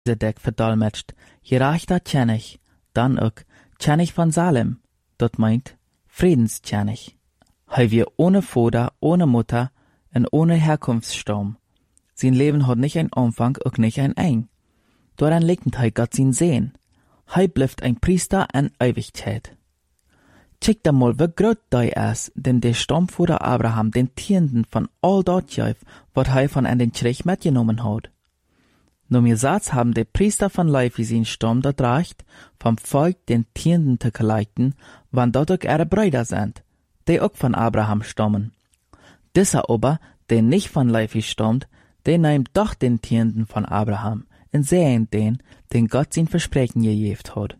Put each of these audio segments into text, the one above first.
Melchisedek verdolmetscht, Gerechter König, dann auch König von Salem, dat meint Friedenskönig. Hei wir ohne Vater, ohne Mutter und ohne Herkunftsstamm. Sein Leben hat nicht ein Anfang und nicht ein Ende. Daran liegt hei Gott sein Sehen. Hei bleibt ein Priester an Ewigkeit. Check da mal, wie groß dei ist, denn der Stammvater Abraham den Tienden von all dort gif, wat hei von an den Kirch mitgenommen hat. Nur mir Satz haben die Priester von Levi sein Stamm dort reicht, vom Volk den Tienden zu geleiten, wann dort auch ihre Brüder sind, die auch von Abraham stammen. Dieser aber, der nicht von Levi stammt, der nimmt doch den Tienden von Abraham und sehen den Gott sein Versprechen gegeben hat.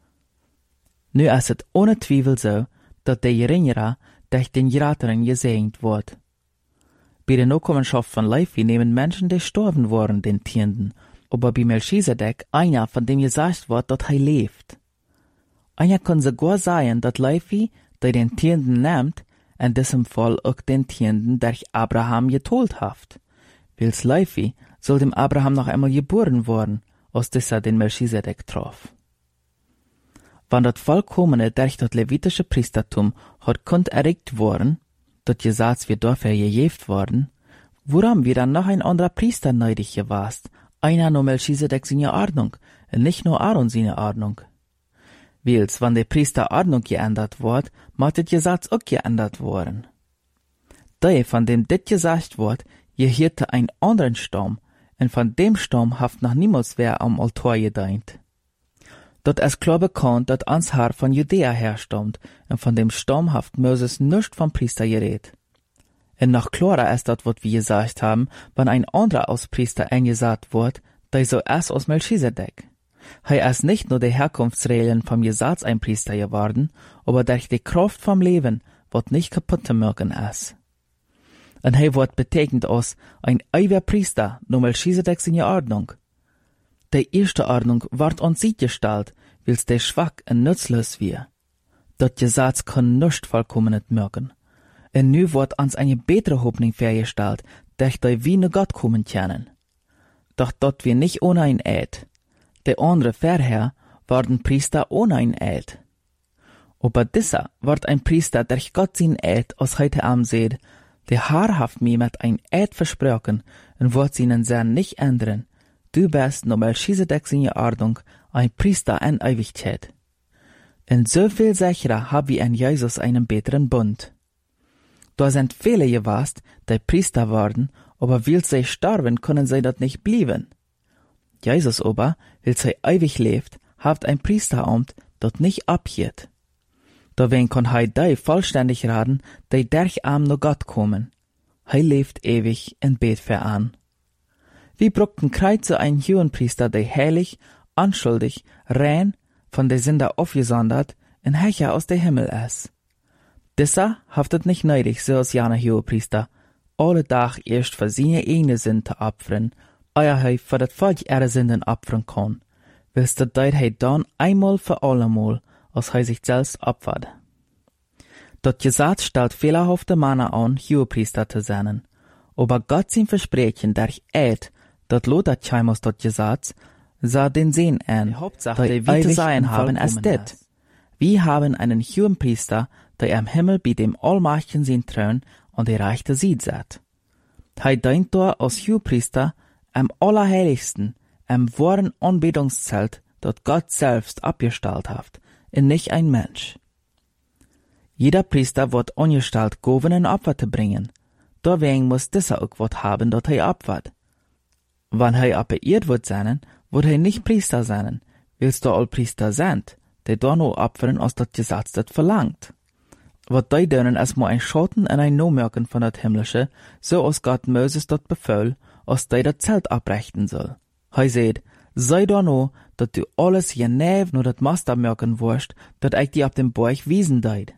Nu ist es ohne Zweifel so, dass der Geringere durch den Gerateren gesegnet wird. Bei der Nachkommenschaft von Levi nehmen Menschen, die gestorben waren, den Tienden, aber bei Melchisedek einer, von dem gesagt wird, dass er lebt. Einer kann sogar sagen, dass Levi, der den Tienden nimmt, in diesem Fall auch den Tienden durch Abraham geteilt hat. Wils Levi soll dem Abraham noch einmal geboren worden, aus dieser den Melchisedek traf. Wann das Vollkommene durch das levitische Priestertum hat kund erregt worden, dat Gesetz wird dafür gegeben worden, woran wir dann noch ein anderer Priester neidig gewast, einer nur Melchisedek seine Ordnung, und nicht nur Aaron seine Ordnung. Wils, wann der Priester Ordnung geändert wird, mag das Gesetz auch geändert worden. Der, von dem dit gesagt wird, gehörte ein anderen Stamm, und von dem Stamm haft noch niemals wer am Altar gedient. Dort ist klar bekannt, dass ans Haar von Judäa herstammt, und von dem Stamm haft Moses nicht vom Priester geredet. Und noch klarer ist das, was wir gesagt haben, wenn ein anderer aus Priester eingesagt wird, der so ist aus Melchisedek. Er ist nicht nur die Herkunftsregeln vom Gesetz ein Priester geworden, aber durch die Kraft vom Leben, was nicht kaputt zu machen ist. Und er wird betecknet als ein ewiger Priester, nur Melchisedek seine Ordnung. Die erste Ordnung ward uns gestellt, wils der schwach und nutzlos wir. Das Gesetz kann nicht vollkommen merken. Und nu wird uns eine bessere Hoffnung vorgestellt, durch die wir nur Gott kommen können. Doch dort wir nicht ohne ein Eid. Die andere vorher waren Priester ohne ein Eid. Aber dieser wird ein Priester durch Gott sein Eid aus heute Abend seht, der haarhaft mir mit ein Eid versprochen und wird seinen Sinn nicht ändern. Du bist nur Melchisedek seine Ordnung, ein Priester in Ewigkeit. Und so viel sicherer hab wir in Jesus einen besseren Bund. Da sind viele gewast, die Priester worden, aber will sie sterben, können sie das nicht blieben. Jesus aber, will sie ewig lebt, habt ein Priesteramt, das nicht abgeht. Dawen kann die vollständig raten, die durch nur Gott kommen. Lebt ewig und bet für an. Wir brauchten Kreuze ein Hohenpriester, der heilig, unschuldig, rein, von der Sünder aufgesondert, und Herrscher aus der Himmel ist. Dieser haftet nicht neidig, so als jener Hohenpriester, alle Tag erst für seine eigene Sünden opfern, euer er für das Volk ihre Sünden opfern kann, willst du deit dann einmal für allemal, als sich selbst opfert. Das Gesetz stellt fehlerhafte Männer an, Hohenpriester zu sein, aber Gott sein Versprechen durch Eid, dat lodert scheimos dat Gesetz, sah den Sinn an, Hauptsache, die wir zu sein haben, ist dit. Wir haben einen Hohenpriester, der am Himmel bei dem Allmächtigen sein Thron und der rechte Sied sitzt. Dient da als Hohenpriester am Allerheiligsten, am wahren Anbetungszelt, dat Gott selbst abgestellt hat, und nicht ein Mensch. Jeder Priester wird angestellt, Gaben und Opfer zu bringen. Deswegen muss dieser auch was haben, dat opfert. Wann appelliert wird sein, wird nicht Priester sein, willst du all Priester sind, die da nur opfern, als das Gesetz das verlangt. Was die dürfen, ist mal ein Schatten und ein No-Merken von das Himmlische, so als Gott Moses dort befahl, als die das Zelt abrichten soll. Seht, sei da no, dass du alles genau nur das Master merken wirst, dat ich dir auf dem Berg wiesen deid.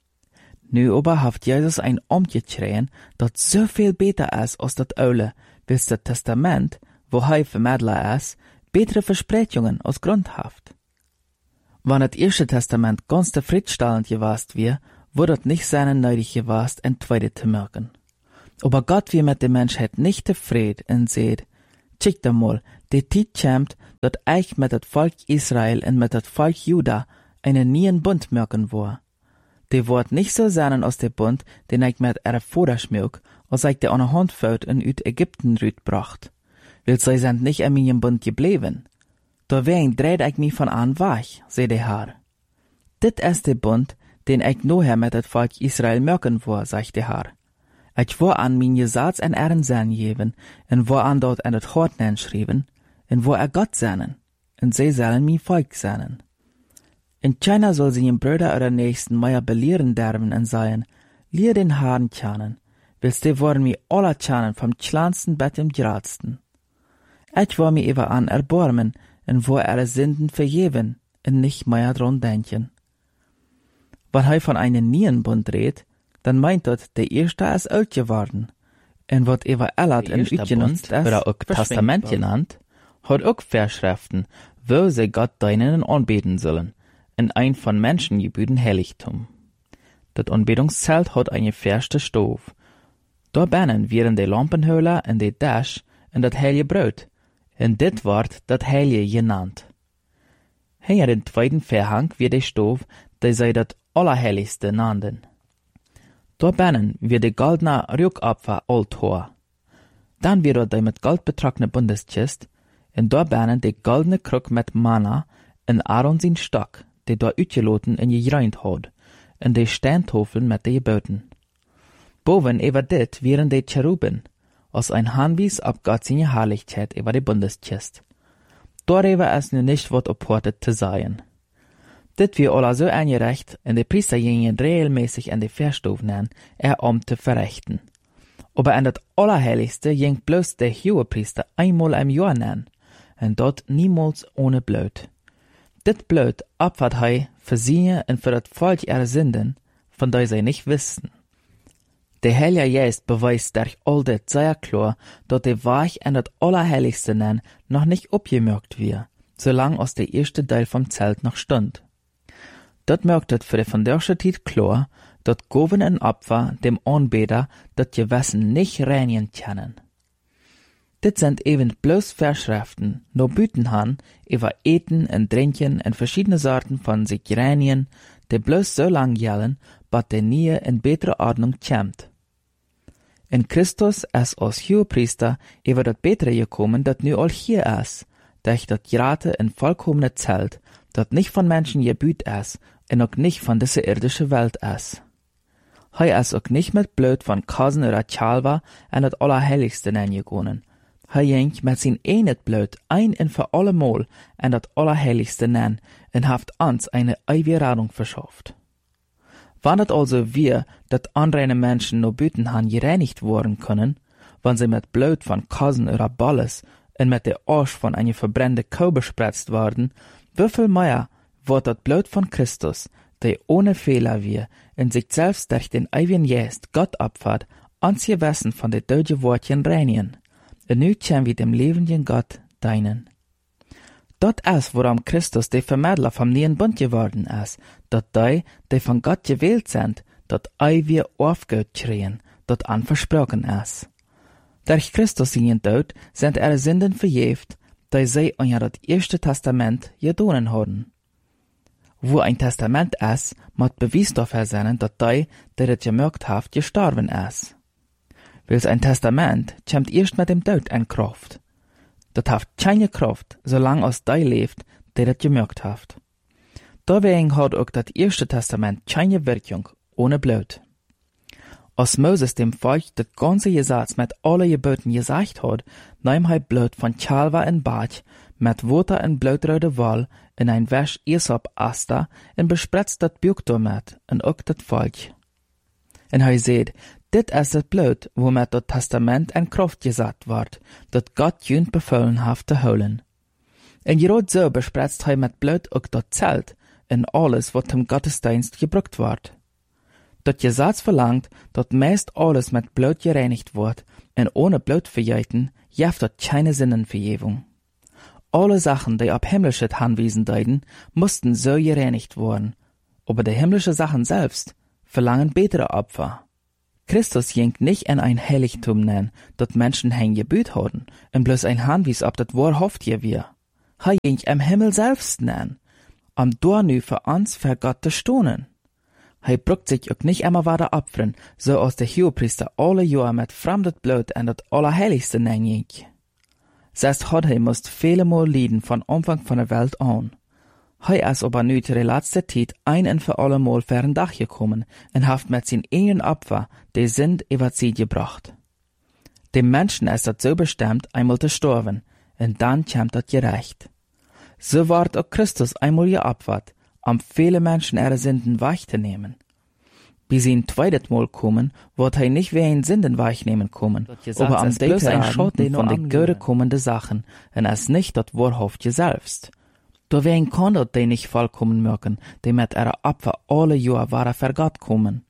Nu aber haft Jesus ein umgeschrien, dat so viel besser ist als das Aule, wils das Testament, wo Vermittler ist, bessere Versprechungen als Grundhaft. Wann das erste Testament ganz zufriedenstellend gewast wir, wurde das nicht seinen nötig gewast, ein zweite zu merken. Aber Gott wir mit der Menschheit nicht zufrieden und seht, check da mal, Die Tijd kämt, dat ich mit het Volk Israel und mit het Volk Juda einen neuen Bund machen will. Die wordt nicht so sein aus der Bund, den ich mit ihrer Vaterschmilk, als ich der an der Hand vout und uit Ägypten rütbracht. Weil sie sind nicht in meinem Bund geblieben. Deswegen dreht ich mich von an weg, sei der Herr. Dit ist der Bund, den ich nachher mit het Volk Israel machen will, sagt der Herr. Ich will an mein Gesetz en Ehren sein geben, und will an dort an het Hort schreiben, und will Gott sein, und sie sollen mein Volk sein. In China soll sie ihren Brüder oder Nächsten mehr belehren derben und sagen, lehr den Herrn kennen, willst die wollen mir alle kennen, vom kleinsten bis zum größten. Ich will mir über an erbarmen, und will ihre Sünden vergeben, und nicht mehr dran denken. Wenn er von einem neuen Bund redet, dann meint dort, der erste ist alt geworden. Und wird über Ellat und utgenutzt ist, oder auch Testament genannt, hat auch Verschriften, wo sie Gott deinen anbeten sollen, in ein von Menschen gebührten Heiligtum. Das Anbetungszelt hat eine feste Stove. Da binnen wären die Lampenhöhler und die Dash und das heilige Brot. Und dit wird das Heilige genannt. Hinter den zweiten Vorhang wird die Stove, die sie das Allerheiligste nannten. Da binnen wird die goldene Rückopfer-Altar. Dann wird die mit Gold betragene Bundeskist, und da binnen die goldene Krug mit Manna und Aaron sein Stock, die da utgeloten und gereint hat, und die Steintafeln mit den Geboten. Boven über dit wären die Cheruben, als ein Handwies ab Gott seine Herrlichkeit über die Bundeskist. Darüber ist nur nicht was opportet zu sein. Dit wir alle so eingerecht, und die Priester gingen regelmäßig in die Verstofen Amt zu verrichten. Aber in das Allerheiligste ging bloß der Hohepriester einmal im Jahr nennen, und dort niemals ohne Blut. Dit Blut opfert er für sie und für das Volk ihre Sünden, von der sie nicht wissen. Der Heilige Geist beweist durch all das sehr klar, dass der Weg in das Allerheiligste nennen noch nicht abgemerkt wird, solange aus der erste Teil vom Zelt noch stund. Dat merkt het für die von der Zeit klar, dat Goven und Opfer dem Anbeter dat Gewissen nicht reinigen können. Dit sind eben bloß Verschriften, no Büten han, über Eten und Trinken und verschiedene Sorten von sich reinigen, die bloß so lang gelten, bis die neue und bessere Ordnung kommt. In Christus ist als Hohepriester über das Bessere gekommen, dat nu all hier ist, durch das gerade und vollkommene Zelt, dat nicht von Menschen gebüht ist und auch nicht von dieser irdischen Welt ist. Er ist auch nicht mit Blut von Kasen oder Chalva in das Allerheiligste hineingegangen. Er ging mit sein eigenes Blut ein und für allemal in das Allerheiligste hinein und hat uns eine ewige Rettung verschafft. Wann es also wir, dat unreine Menschen no Büten han gereinigt worden können, wenn sie mit Blut von Kasen oder Balles und mit der Arsch von einer verbrennten Kuh bespritzt worden, wieviel mehr wird das Blut von Christus, der ohne Fehler wir, in sich selbst durch den ewigen Geist Gott opfert, uns Gewissen von den deutschen Wortchen reinigen. Und nu können wir dem lebenden Gott dienen. Dort ist, worum Christus der Vermittler vom neuen Bund geworden ist, dat die von Gott gewählt sind, dat wir aufgehört kriegen, dat anversprochen ist. Durch Christus seinen Tod sind ihre Sünden verjäft, die sie unter das erste Testament gedonen haben. Wo ein Testament ist, muss Beweis dafür sein, dass die das gemerkt hat, gestorben ist. Weil ein Testament kommt erst mit dem Tod in Kraft. Das hat keine Kraft, solange es die lebt, der das gemerkt hat. Deswegen hat auch das erste Testament keine Wirkung ohne Blut. Als Moses dem Volk das ganze Gesetz mit allen Geboten gesagt hat, nahm er Blut von Chalva und Bach mit Wasser und blutrode Woll in ein Wäsch Esop-Aster und bespritzt das Buch damit und auch das Volk. Und er sagt, dit ist das Blut, womit das Testament in Kraft gesetzt wird, dat Gott jünd befohlen hat zu holen. Und gerade so bespritzt er mit Blut auch das Zelt und alles, was zum Gottesdienst gebraucht wird. Das Gesetz verlangt, dass meist alles mit Blut gereinigt wird, und ohne Blutverjeiten gibt es keine Sinnenvergebung. Alle Sachen, die ab himmlische Handwesen deuten, mussten so gereinigt werden, aber die himmlische Sachen selbst verlangen bessere Opfer. Christus ging nicht in ein Heiligtum nennen, dat Menschen hein gebüht hadden, en bloß ein Handwies ob dat wahrhaft je wir. Hij ging im Himmel selbst nennen, dort nu für uns für Gott zu stonen. Hij bruckt sich auch nicht immer weiter opfern, so als der Hohepriester alle Jahr mit fremdet Blut en dat Allerheiligste nennen ging. Selbst hat hij musst viele Mal leiden von Anfang von der Welt an. Hij is aber nu der letzte Zeit ein und für alle Mal für ein Dach gekommen und haft mit sein eigenen Opfer die Sünd über sie gebracht. Dem Menschen ist das so bestimmt, einmal zu sterben, und dann kommt das Gerecht. So ward auch Christus einmal geopfert, viele Menschen ihre Sünden wegzunehmen. Bis sein zweites Mal kommen, wird hij nicht wie ein Sünden wegnehmen kommen, aber am bloß ein Schatten von den Göre kommende Sachen, und es nicht das Wahrhaftige selbst. Da wen kann dort die nicht vollkommen merken, die mit ihrer Opfer alle Jahr waren für Gott kommen.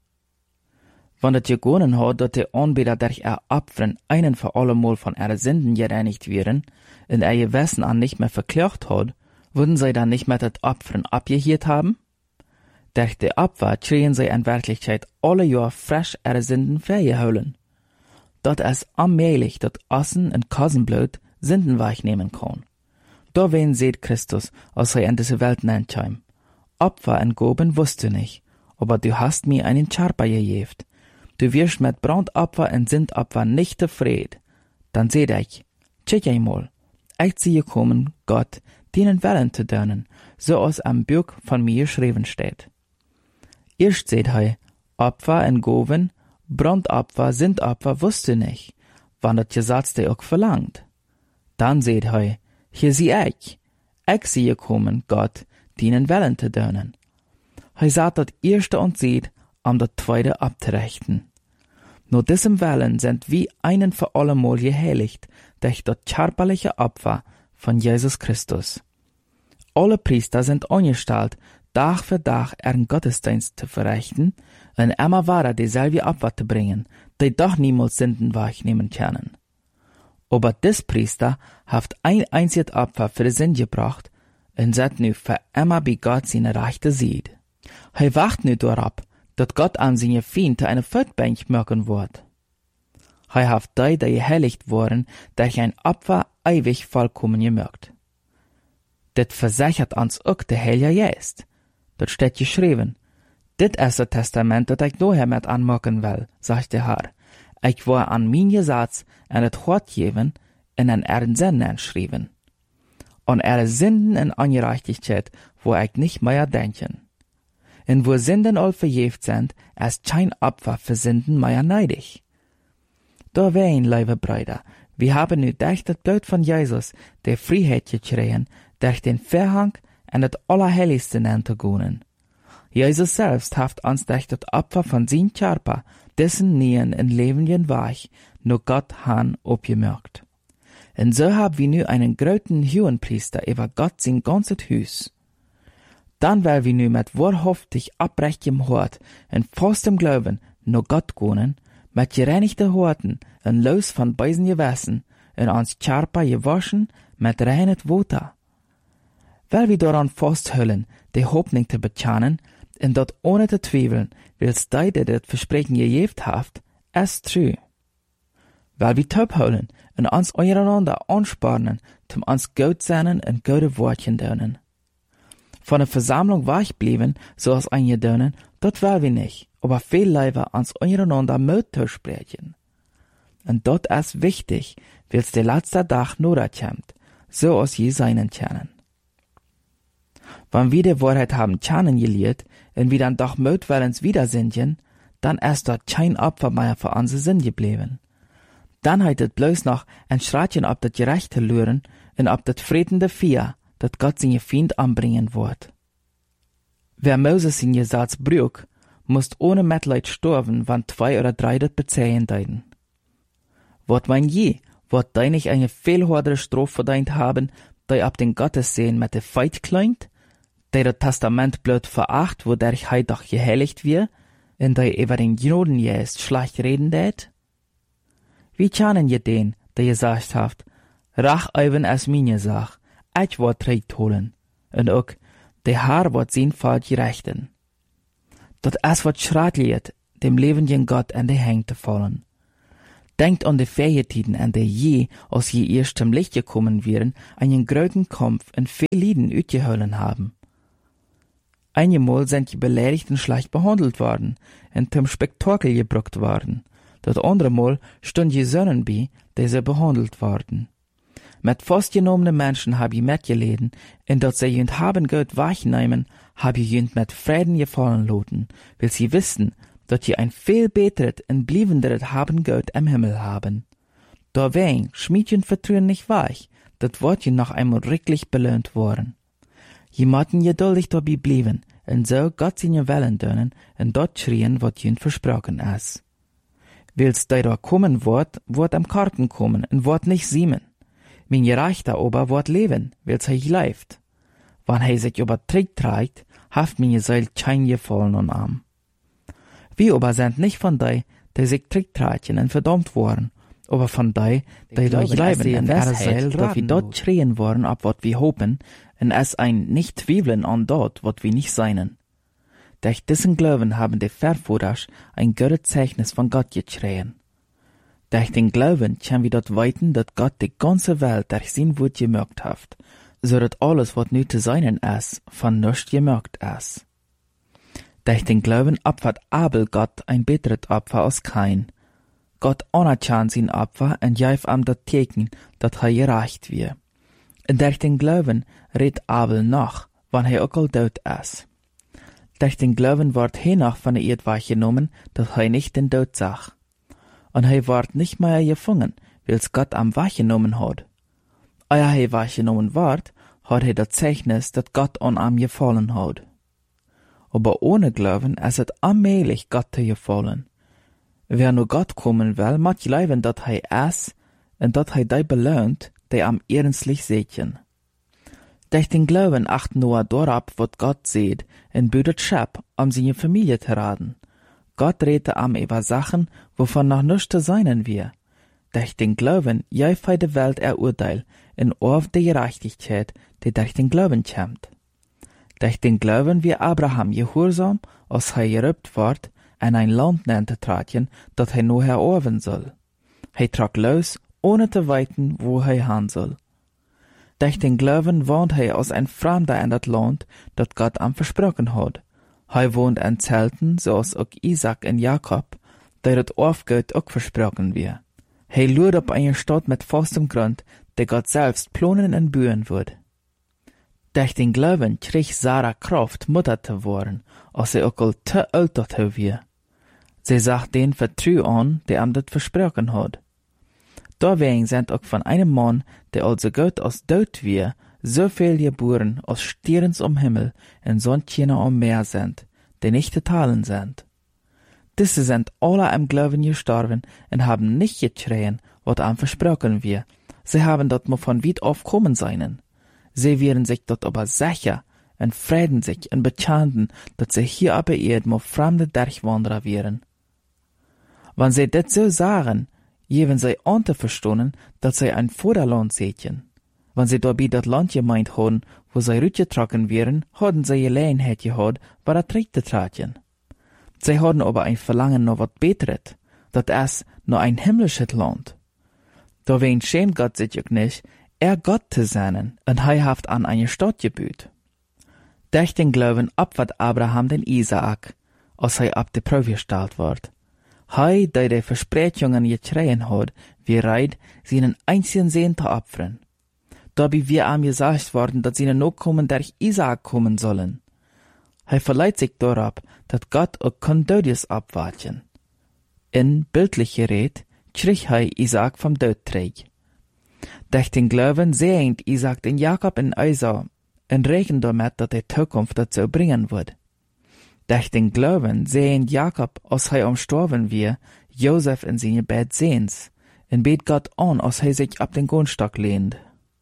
Wenn das gegonnen hat, dass die Anbeter durch ihr Opfern einen für alle Mal von ihren Sünden gereinigt werden, und ihr Wissen an nicht mehr verklagt hat, würden sie dann nicht mehr das Opfern abgehielt haben? Durch die Opfer kriegen sie in Wirklichkeit alle Jahr frisch ihre Sünden vergeholen. Dat ist allmählich, dat Essen und Kassenblut Sünden wegnehmen kann. Da wen seht Christus, als er in diese Welt nennt heim. Opfer und Goben wusst du nicht, aber du hast mir einen Charper gegeben. Du wirst mit Brandopfer und Sündopfer nicht zufrieden. Dann seht ich, check einmal, ich sehe kommen, Gott, denen Willen zu dienen, so als am Buch von mir geschrieben steht. Erst seht hij, Opfer und Goben, Brandopfer, Sündopfer wusst du nicht, wann das Gesetz dir auch verlangt. Dann seht hij, hier sieh ich sehe kommen, Gott, denen Willen zu dienen. Hij sagt das erste und sieht, das zweite abzurechten. Nur diesem Willen sind wir einen für allemal geheiligt durch das körperliche Opfer von Jesus Christus. Alle Priester sind angestellt, Tag für Tag ihren Gottesdienst zu verrichten und immer weiter dieselbe Opfer zu bringen, die doch niemals Sünden wegnehmen können. Aber des Priester hat ein einziges Opfer für die Sünde gebracht und set nu für immer bei Gott seine Rechte sieht. Hij wacht nu darauf, dass Gott an seine Feinde eine Voetbank machen wird. Hij hat die geheiligt worden, durch ein Opfer ewig vollkommen gemacht. Dit versichert uns auch der Heilige Geist. Dat steht geschrieben. Dit ist das Testament, dat ich daher mit anmachen will, sagt der Herr. Ich war an mein Gesetz en het Wort geben en an ihren Sünden schreiben. An ihre Sünden und Ungerechtigkeit wo ich nicht mehr denken. Und wo Sünden all verjäft sind, ist kein Opfer für Sünden mehr neidig. Da wein, liebe Brüder, wir haben nu durch das Blut von Jesus die Freiheit gekriegt, durch den Verhang en het Allerheiligste zu gehen. Jesus selbst hat uns durch das Opfer von seinem Körper dessen Nähen in lebendigen Weich nur Gott han opgemerkt. Und so haben wir nu einen großen Hohenpriester über Gott sein ganzes Hus. Dann weil wir nu mit wahrhaftig abrechtem Hort und festem Glauben nur Gott gehen, mit gereinigten Horten und los von bösen Gewässen und uns Körper gewaschen mit reinet Wasser. Weil wir daran festhalten, die Hoffnung zu bekennen, und dort ohne zu zweifeln, wills die, die das Versprechen gegeben habt, ist true. Weil wir taubhalten und uns einander anspornen, zum uns gut sein und gute Wortchen dönen. Von der Versammlung wegbleiben, so als ein dönen, das will wir nicht, aber viel lieber uns einander Mut zu sprechen. Und dort ist wichtig, wills der letzte Tag nur kommt, so als je seinen können. Wenn wir die Wahrheit haben kennengelernt und wir dann doch mutwillens wieder sündigen, dann ist dort kein Opfer mehr für unsere Sünde geblieben. Dann hat es bloß noch ein Schreitchen ob das Gerechte lören und ob das friedende Vier, das Gott seine Feind anbringen wird. Wer Moses sein Gesetz brüch, muss ohne Mitleid sterben, wenn 2 oder 3 das bezeihen deuten. Wird mein je, wird die nicht eine viel höhere Strafe verdient haben, die ab den Gottessehen mit der Feit klingt, die das Testament blöd veracht, wodurch er doch geheiligt wird, und die über den Gnodengeist schlecht reden tät? Wie kennen je den, der gesagt hat, Rach eben ist meine Sache, ich wird Recht holen, und auch, der Herr wird sein Fall gerechten. Dat ist was schrecklich, dem lebendigen Gott an die Hände te fallen. Denkt an die Feiertiden, an die je, als je erst zum Licht gekommen wären, einen großen Kampf und viel Lieden uitgeholen haben. Einmal sind je beleidigt und schlecht behandelt worden und zum Spektakel gebracht worden. Das andere Mal stund je Sönnen bei, die sie behandelt worden. Mit festgenommenen Menschen hab je mitgeleden, und dat sie jünd haben Gott wahrnehmen, hab je jünd mit Frieden gefallen loten, weil sie wissen, dat je ein viel beteret und bliebenderet haben Gott im Himmel haben. Dawein schmied jünd Vertrauen nicht weich, dat wird je noch einmal richtig belohnt worden. Je matten geduldig dabei blieben, und so Gott seine Wellen dönen, und dort schrien, wat jünd versprochen is. Willst da kommen wird am Karten kommen, und wird nicht siemen. Mein Gerechter aber wird leben, weil's er leift. Wann er sich über Trick trägt, haft meine Seil kein Gefallen an Arm. Wir aber sind nicht von die sich Trick tragen und verdammt worden, aber von die durch Leben in der Seil, dass wir dort schreien worden, ab wat wir hoffen, und es ein nicht zweifeln an dort, wat wir nicht seinen. Durch diesen Glauben haben die Verführers ein gutes Zeichnis von Gott geschrien. Durch den Glauben können wir dort weiten, dass Gott die ganze Welt durch sein Wort gemacht hat, so dass alles, was nu zu seinen ist, von nichts gemacht ist. Durch den Glauben opfert Abel Gott ein besseres Opfer als Kain. Gott anerkennt sein Opfer und gab ihm das Zeichen, dass er gerecht wird. Und durch den Glauben redet Abel noch, wann er auch tot ist. Durch den Glauben wird er noch von der Erde weggenommen, dass er nicht den Tod sah. Und er wird nicht mehr gefangen, weil's Gott am weggenommen hat. Ehe er weggenommen wird, hat er das Zeichnis, dass Gott an ihm gefallen hat. Aber ohne Glauben ist es allmählich Gott zu gefallen. Wer nur Gott kommen will, muss glauben, dass er ist und dass er die belohnt, die am ernstlich sehen. Durch den Glauben acht Noah darauf, was Gott sieht, und bietet Schab, seine Familie zu raten. Gott redete am über Sachen, wovon noch nichts zu seinen wir. Durch den Glauben gab er die Welt Urteil und auf die Gerechtigkeit, die durch den Glauben kommt. Durch den Glauben wie Abraham gehorsam, als er gerübt wird, in ein Land zu treten, das er nur erobern soll. Er trug los, ohne zu weiten, wo er hin soll. Durch den Glauben wohnt er als ein Fremder in das Land, das Gott ihm versprochen hat. Er wohnt in Zelten, zoals auch Isaac und Jakob, der das Aufgott auch versprochen wird. Er lurt auf eine Stadt mit festem Grund, der Gott selbst planen und bühen wird. Durch den Glauben krieg Sarah Kraft, Mutter zu werden, als sie auch zu alt dazu wird. Sie sagt den Vertrau an, der ihm das versprochen hat. Deswegen sind auch von einem Mann, der also Gott als tot wird, so viel geboren als Sterns am Himmel und Sonnenkinder am Meer sind, die nicht zu teilen sind. Diese sind alle im Glauben gestorben und haben nicht geschrien, was ihm versprochen wird. Sie haben dort mal von weit auf kommen seinen. Sie werden sich dort aber sicher und freuen sich und bekannten, dass sie hier auf der Erde mal fremde Durchwanderer wären. Wenn sie das so sagen, geben sie an zu verstehen, dass sie ein Vorderland sehen. Wenn sie dabei das Land gemeint haben, wo sie rütgetragen wären, hatten sie Gelegenheit gehabt, bei der Trick zu tragen. Sie hatten aber ein Verlangen nach was Besseres, das ist nur ein himmlisches Land. Deswegen schämt Gott sich auch nicht, Gott zu sein, und er hat an eine Stadt gebüht. Durch den Glauben opfert Abraham den Isaak, als er ab der Probe gestellt wird. Er, der die Versprechungen geschrien hat, wie reit, seinen einzigen Sohn zu opfern. Dabei wir ihm gesagt worden, dass seine Nachkommen durch Isaak kommen sollen. Er verleiht sich darauf, dass Gott auch Kondodius abwarten. In bildlich geredet, krieg er Isaak vom Tod trägt. Durch den Glauben sehnt Isaak den Jakob in Esau und rechnet damit, dass die Zukunft dazu bringen wird. Durch den Glauben sehnt Jakob, als er umstorben wird, Josef in seine Bett sehens, und bet Gott an, als er sich ab den Grundstock lehnt.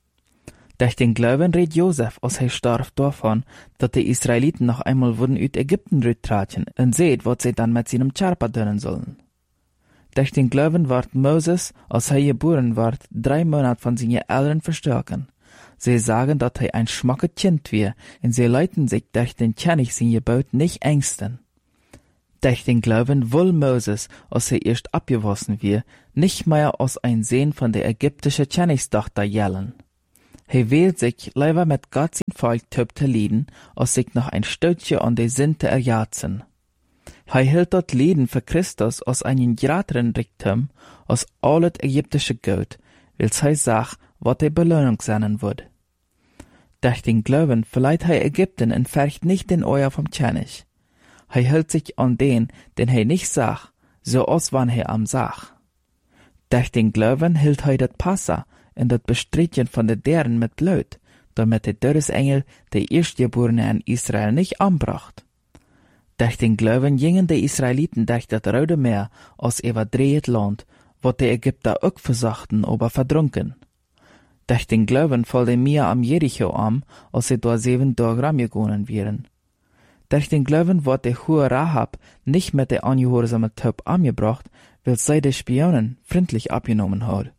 Durch den Glauben redet Josef, als er starb, davon, dass die Israeliten noch einmal würden aus Ägypten rücktraten und seht, was sie dann mit seinem Körper tun sollen. Durch den Glauben wird Moses, als er geboren wird, 3 Monate von seinen Eltern verstoßen. Sie sagen, dass er ein schmackes Kind wird, und sie leiten sich durch den König sein Gebot nicht ängsten. Durch den Glauben will Moses, als er erst abgewassen wird, nicht mehr als ein Sohn von der ägyptischen Königstochter jellen. Er will sich lieber mit Gott sein Volk töpte lieden, als sich noch ein Stückchen an die Sinte erjatzen. Er hielt dort Lieden für Christus als einen größeren Reichtum als alles ägyptische Gold, weil er sagt, was die Belohnung sein wird. Durch den Glauben verleiht er Ägypten und färcht nicht den Euer vom König. Er hält sich an den er nicht sagt, so als wann er am sagt. Durch den Glauben hielt er das Passa und das Bestreiten von den Deren mit Blut, damit der Todesengel der Erstgeborene in Israel nicht anbracht. Durch den Glauben gingen die Israeliten durch das Rote Meer als überdreht Land, wo die Ägypter auch versachten, aber verdrunken. Durch den Glauben fiel der Meer am Jericho an, als sie dort 7 Tage rumgegangen wären. Durch den Glauben wurde der hohe Rahab nicht mit der angehorsamen Taub angebracht, weil sie die Spionen freundlich abgenommen hat.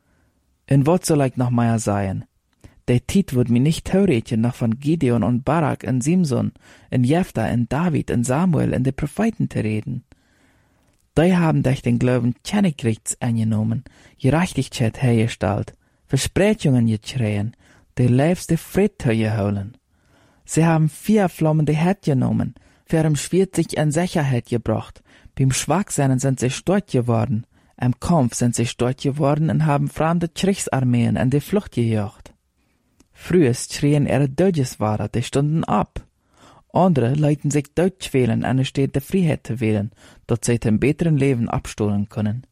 Und was soll ich noch mehr sagen? Der Tit wird mir nicht theoretisch noch von Gideon und Barak und Simson, und Jephthah und David und Samuel und den Propheten zu reden. Die haben durch den Glauben Königrechts angenommen, Gerechtigkeit hergestellt, Versprechungen geschrien, der liebste Friede geholen. Sie haben 4 flammende Herd genommen, für im Schwert sich in Sicherheit gebracht, beim Schwachsein sind sie stark geworden, im Kampf sind sie stark geworden und haben fremde Kriegsarmeen in die Flucht gejagt. Frühest schrien ihre Deutscheswahrer die Stunden ab. Andere leiten sich Deutsch wählen, eine Städte Freiheit zu wählen, dort sie dem besseren Leben abstohlen können.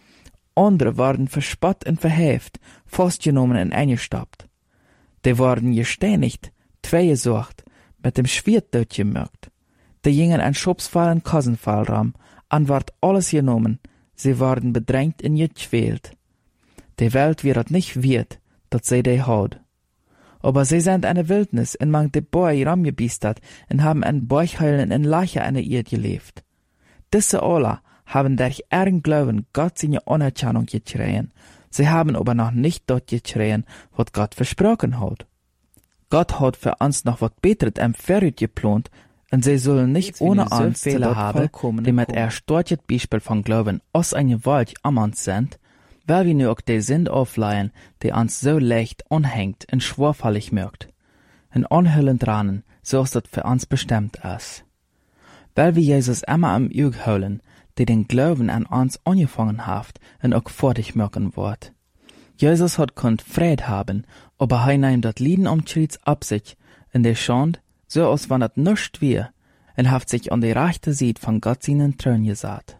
Andere waren verspott und verhäft, festgenommen und eingestoppt. Die wurden gesteinigt, 2 gesucht, mit dem Schwert durchgemürgt. Die gingen ein Schubsfall und Kassenfall ram, an ward alles genommen, sie wurden bedrängt und gequält. Die Welt wird nicht wert, dat sie die haut. Aber sie sind eine Wildnis, und man die Bäume ramgebiestert, und haben ein Bauchheulen in Leiche an der Erde gelebt. Diese alle haben durch ihren Glauben Gott seine Anerkennung geschrien. Sie haben aber noch nicht dort geschrien, was Gott versprochen hat. Gott hat für uns noch was Besseres im Vorrat geplant, und sie sollen nicht ohne uns zu dort haben, die mit erstorches Beispiel von Glauben aus einer Welt am uns sind, weil wir nur auch die Sinn aufleihen, die uns so leicht anhängt und schwerfällig mögt, und anhüllen dran, so ist das für uns bestimmt ist. Weil wir Jesus immer am Auge holen, die den Glauben an uns angefangen hat und auch fertig mögen wird. Jesus hat konnt Fried haben, aber er nimmt das Lieden um Schritt ab sich, in der Schand, so als wenn das nichts wär, und hat sich an die rechte Seite von Gott seinen Thron gesatt.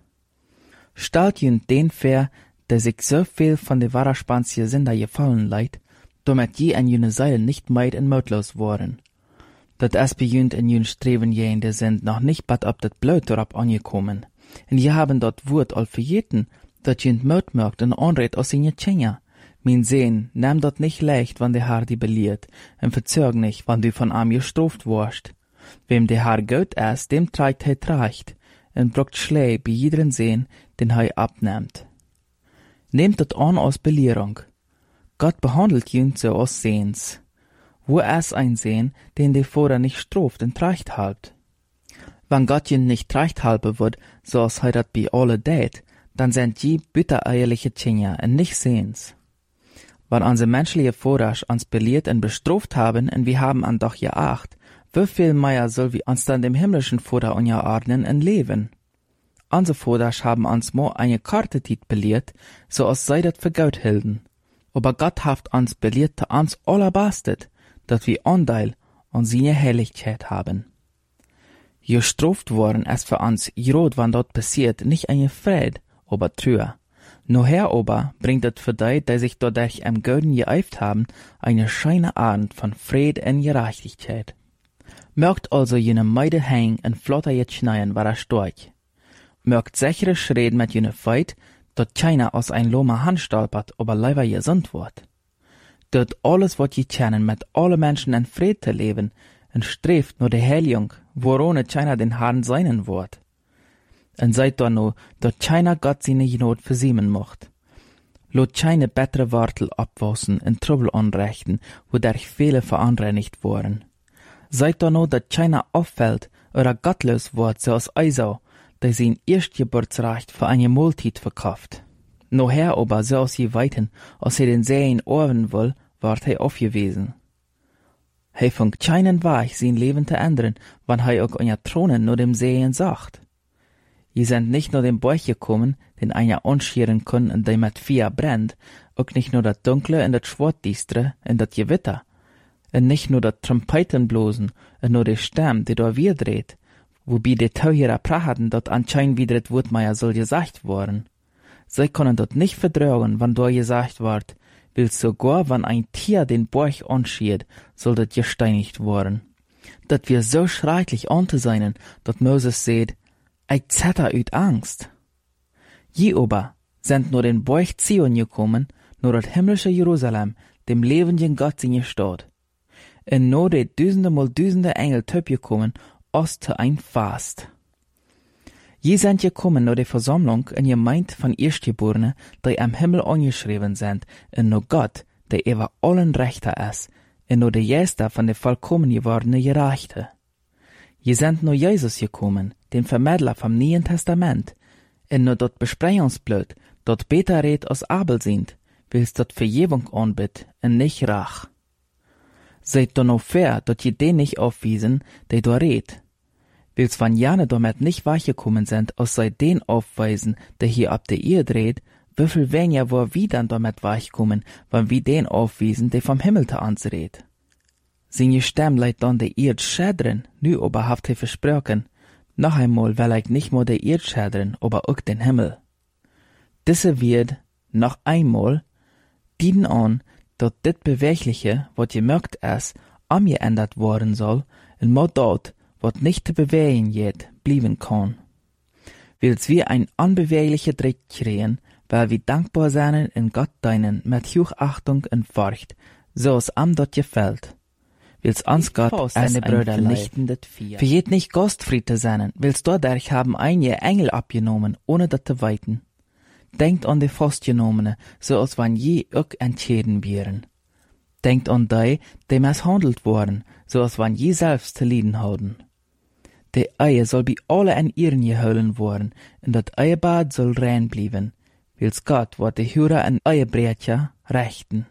Stellt jünd den vor, der sich so viel von der Waraspanzige Sünder gefallen leid, damit je an jene Seil nicht meid und mutlos worden. Dat es bei jünd in jün Streben jende sind noch nicht bad ob dat Blut darauf angekommen, und je haben dort Wort all verjeten, dat jünd Mut mögt und anred aus seine Tschenja. Mein Sehn, nimm dort nicht leicht, wann der Herr die beliert, und verzög nicht, wann du von ihm gestraft warst. Wem der Herr gut ist, dem trägt er Tracht, und brockt Schlee bei jederen Sehn, den er abnimmt. Nehmt das an als Belehrung. Gott behandelt jünd so als Sehns. Wo ist ein Sehn, den der Vater nicht straft und Tracht halbt? Wenn Gott jünd nicht Tracht halbe wird, so als er dat bei alle dät, dann sind die bittereierliche Tschenja und nicht Sehns. Wenn unsere menschliche Vater uns belehrt und bestraft haben, und wir haben an doch geacht, wie viel mehr soll wir uns dann dem himmlischen Vater unterordnen und leben? Unsere Vater haben uns mal eine Kartetit belehrt, so als sei das für Gott hielten. Aber Gott hat uns belehrt zu uns allerbastet, dass wir Anteil an seine Herrlichkeit haben. Gestraft worden ist für uns, grad wann dort passiert, nicht eine Fried, aber Trühe. Noher aber bringt es für die sich dadurch im Göden geeift haben, eine scheine Art von Fried und Gerechtigkeit. Mögt also jene Meide hängen und flotter jetzt schneien, war stark. Mögt sichere Schritt mit jene Feit, dort keiner aus ein Loma Hand stolpert, aber leider gesund wird. Dort alles, was je kennen, mit alle Menschen in Friede leben, und strebt nur die Heiligung, worone keiner den Herrn seinen wird. Und seid da nur, dort keiner Gott seine Not versiemen mocht. Lot keine bessere Wortel abwassen und Trouble anrichten, wodurch viele verunreinigt wurden. Seid da nur, dat keiner auffällt oder gottlos wird, so als Eisau, der sein Erstgeburtsrecht für eine Mahlzeit verkauft. Nachher aber, so als je weiten, als er den Sehen orven will, ward er aufgewiesen. Hij fängt keinen Weg, sein Leben zu ändern, wann er auch einer Thronen nur dem Sehen sagt. Je sind nicht nur dem Bauch gekommen, den einer anscheren kann und der mit Feuer brennt, auch nicht nur das Dunkle und das Schwarzdistre und das Gewitter, und nicht nur das Trompeten blosen und nur die Stimme, die da wir dreht, wobei die Tauhierer prachten, dat anscheinend wieder das Wortmeier soll gesagt worden. Sie können dort nicht vertragen, wann da gesagt ward, will sogar, wann ein Tier den Bauch anschiert, soll das gesteinigt worden. Dat wir so schrecklich anzuseinen, dat Moses seht, ich zetter uit Angst. Je aber sind nur den Bauch Zion gekommen, nur das himmlische Jerusalem, dem lebenden Gott in ihr Stadt. Und nur die Düsende mal Düsende Engel töp gekommen, aus zu ein Fast. Je sind gekommen nur die Versammlung und je meint von Erstgeborenen, die am Himmel angeschrieben sind, und nur Gott, der über allen Rechter ist, und nur der Jester von der vollkommen gewordene Gerechte. Je sind nur Jesus gekommen, den Vermittler vom Neuen Testament, und nur dort Besprechungsblut, dort beter red als Abel sind, wills dort Vergebung anbietet und nicht Rach. Seid doch noch fair, dort je den nicht aufwiesen, der da red. Wills van Jane damit nicht weichgekommen sind, als sei den aufweisen, der hier ab der Erde redet, wieviel weniger wo wir dann damit weichkommen, wenn wir den aufwiesen, der vom Himmel zu uns redet. Seine Stimme leidt dann der Erde schädern, nu aber haft er versprochen, noch einmal will ich nicht nur der Erde schädern, aber auch den Himmel. Diese wird, noch einmal, dienen an, dat dit Bewegliche, wat gemerkt ist, angeändert worden soll, und mal dort, wat nicht zu bewegen jet, blieben kann. Wils wir ein unbewegliche Dreck kriegen, weil wir dankbar sein in Gott deinen mit Hochachtung und Furcht, so es am dort gefällt. Wils uns Gott als ein vernichtendes Vier. Für jet nicht Gastfriede sein, wils dadurch haben einige Engel abgenommen, ohne das zu weiten. Denkt an die Festgenommene, so als wann je auch entschieden wären. Denkt an die misshandelt worden, so als wann je selbst zu leiden haben. Die Eie soll bei alle in ihren geholen worden, und das Eiebad soll rein bleiben, wils Gott wird die Hörer an Eiebrätja rechten.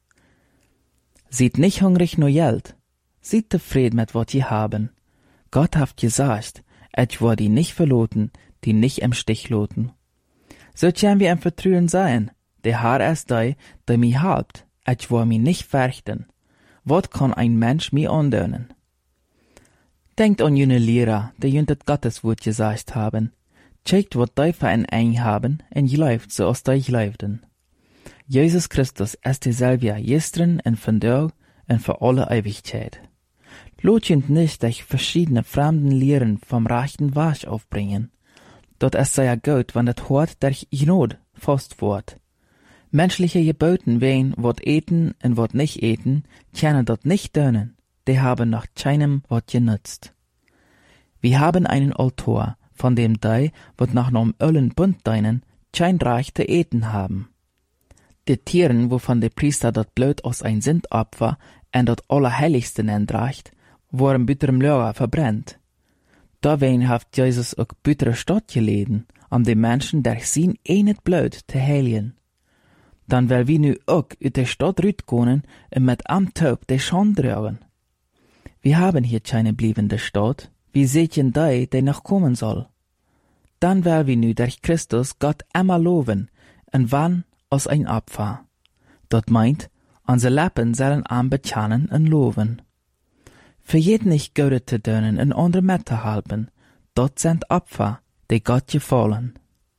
Seid nicht hungrig nur Geld, seid zufrieden mit wat ihr haben. Gott hat gesagt, ich will die nicht verloten, die nicht im Stich loten. So können wir im Vertrauen sein, der Herr ist der mich halbt, ich will mich nicht fürchten. Wat kann ein Mensch mir andönen? Denkt an jene Lehrer, die jünt Gotteswort gesagt haben. Checkt, wat die für ein Eng haben, und läuft, so als die läuften. Jesus Christus ist derselbe gestern und vandaag und für alle Ewigkeit. Lot jünt nicht durch verschiedene fremden Lehren vom rechten Weg aufbringen. Dort ist sehr gut, wenn das Hort durch Not fast wird. Menschliche Geboten wehen, wat eten und wat nicht eten, können dort nicht dönen. Die haben nach keinem Wort genützt. Wir haben einen Altar, von dem die, wat nach nom Ölen bunt deinen, kein Recht zu eten haben. Die Tieren, wovon der Priester dort Blut aus ein Sündopfer und dort Allerheiligsten entreicht, wurden bitterem Lager verbrennt. Dawein hat Jesus auch bittere Stadt geleden, um die Menschen durch sein einet Blut zu heiligen. Dann will wir nu auch uit der Stadt rütkonen und mit am Taub die Schande tragen. Wir haben hier keine bliebende Stadt, wie seht ihr die noch kommen soll. Dann will wir nu durch Christus Gott immer loben, und wann als ein Opfer. Dort meint, unsere Lippen sollen am bekennen und loben. Für jeden nicht Gott zu dönen und andere mitzuhalten, dort sind Opfer, die Gott gefallen.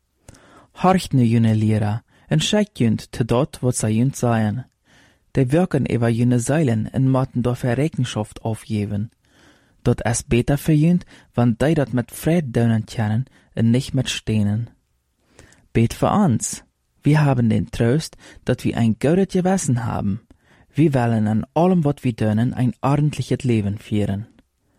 Horcht nu jene Lehrer, und schickt jünt zu dort, wo sie jünt seien. Die wirken über jene Seilen und motten dafür Rechenschaft aufgeben. Dort ist besser für jünt, wenn die dort mit Fried dönen können und nicht mit Steinen. Bet für uns. Wir haben den Trost, dass wir ein gutes Gewissen haben. Wir wollen an allem, was wir tun, ein ordentliches Leben führen.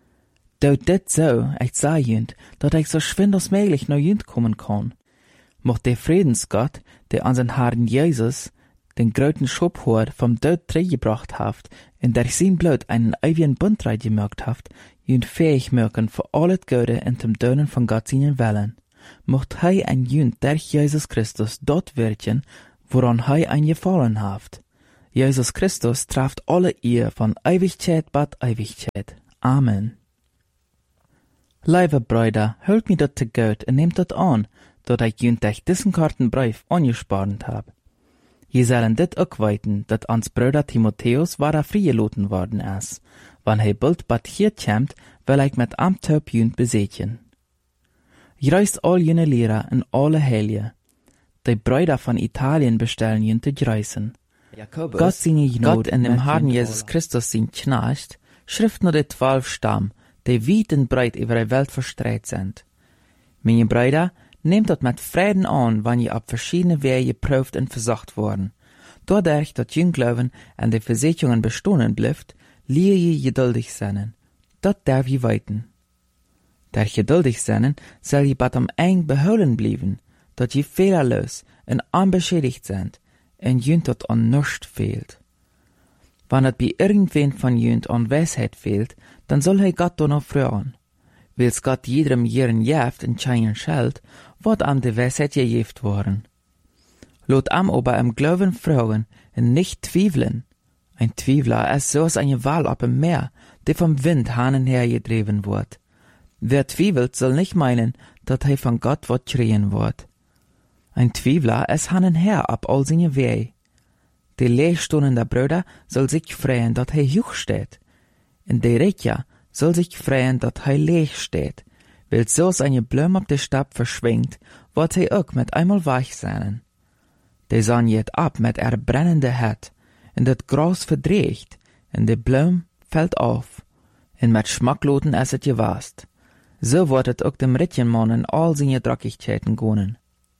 Tut dit so, ich sag jünt, dass ich so schwind als möglich nach jünt kommen kann. Mocht der Friedensgott, der unseren Herrn Jesus, den großen Schubhort vom Tod gebracht hat, und durch sein Blut einen ewigen Bund gemacht hat, jünt fähig machen für alles Gute und zum Tönen von Gott seinen Willen. mocht hij en junt durch Jesus Christus dort werken, woran hij een gefallen heeft. Jesus Christus traft alle eer van Ewigkeit bat Ewigkeit. Amen. Lieve Brüder, hört mir dat te gut en nehmt dat aan, dat ik junt durch diesen karten brief angespart heb. Je zullen dit ook weten, dat ons Bruder Timotheus waar vrijgelaten worden is, wanneer hij bald bat hier komt, wil ik met amtuip junt bezeten. Juist al jene leren en alle heilige. Die Brüder van Italien bestellen junt te greizen. Gott seine Gnade in dem Herrn Jesus Christus sein Knecht, schrift nur die 12 Stamm, die weit und breit über die Welt verstreut sind. Meine Brüder, nehmt dat met Frieden an, wann je op verschiedene Wege geprüft und versucht worden. Dadurch, dat jün Glauben an die Versicherungen bestohlen bleibt, leer je geduldig sein. Dat darf je weten. Durch geduldig sein, soll je bat am eng behouden bleiben, dat je fehlerlos und unbeschädigt sind, en jün dat an nichts fehlt. Wann het bei irgendwen von jün an Weisheit fehlt, dann soll hij Gott danach fragen. Wils Gott jedem jeren jeft en scheinen scheld, wird am die Weisheit gejeft worden. Lot am aber im Glauben fragen und nicht zweifeln. Ein Twiefler ist so als eine Wal auf dem Meer, die vom Wind hin und her gedreven wird. Wer twiefelt, soll nicht meinen, dass er von Gott wird kriegen wird. Ein Twiefler ist hin und her ab all seine Wege. Die Lehrstunden der Brüder soll sich freuen, dass er hoch steht. Und der Recher soll sich freuen, dass er leeg steht. Weil so seine Blume auf der Stab verschwingt, wird er auch mit einmal weich sein. Die Sonne geht ab mit brennende Herd, und das Gras verdreht, und die Blume fällt auf, und mit Schmackloten ist es gewast. So wird es auch dem Ritchenmann in all seine Dreckigkeiten gehen.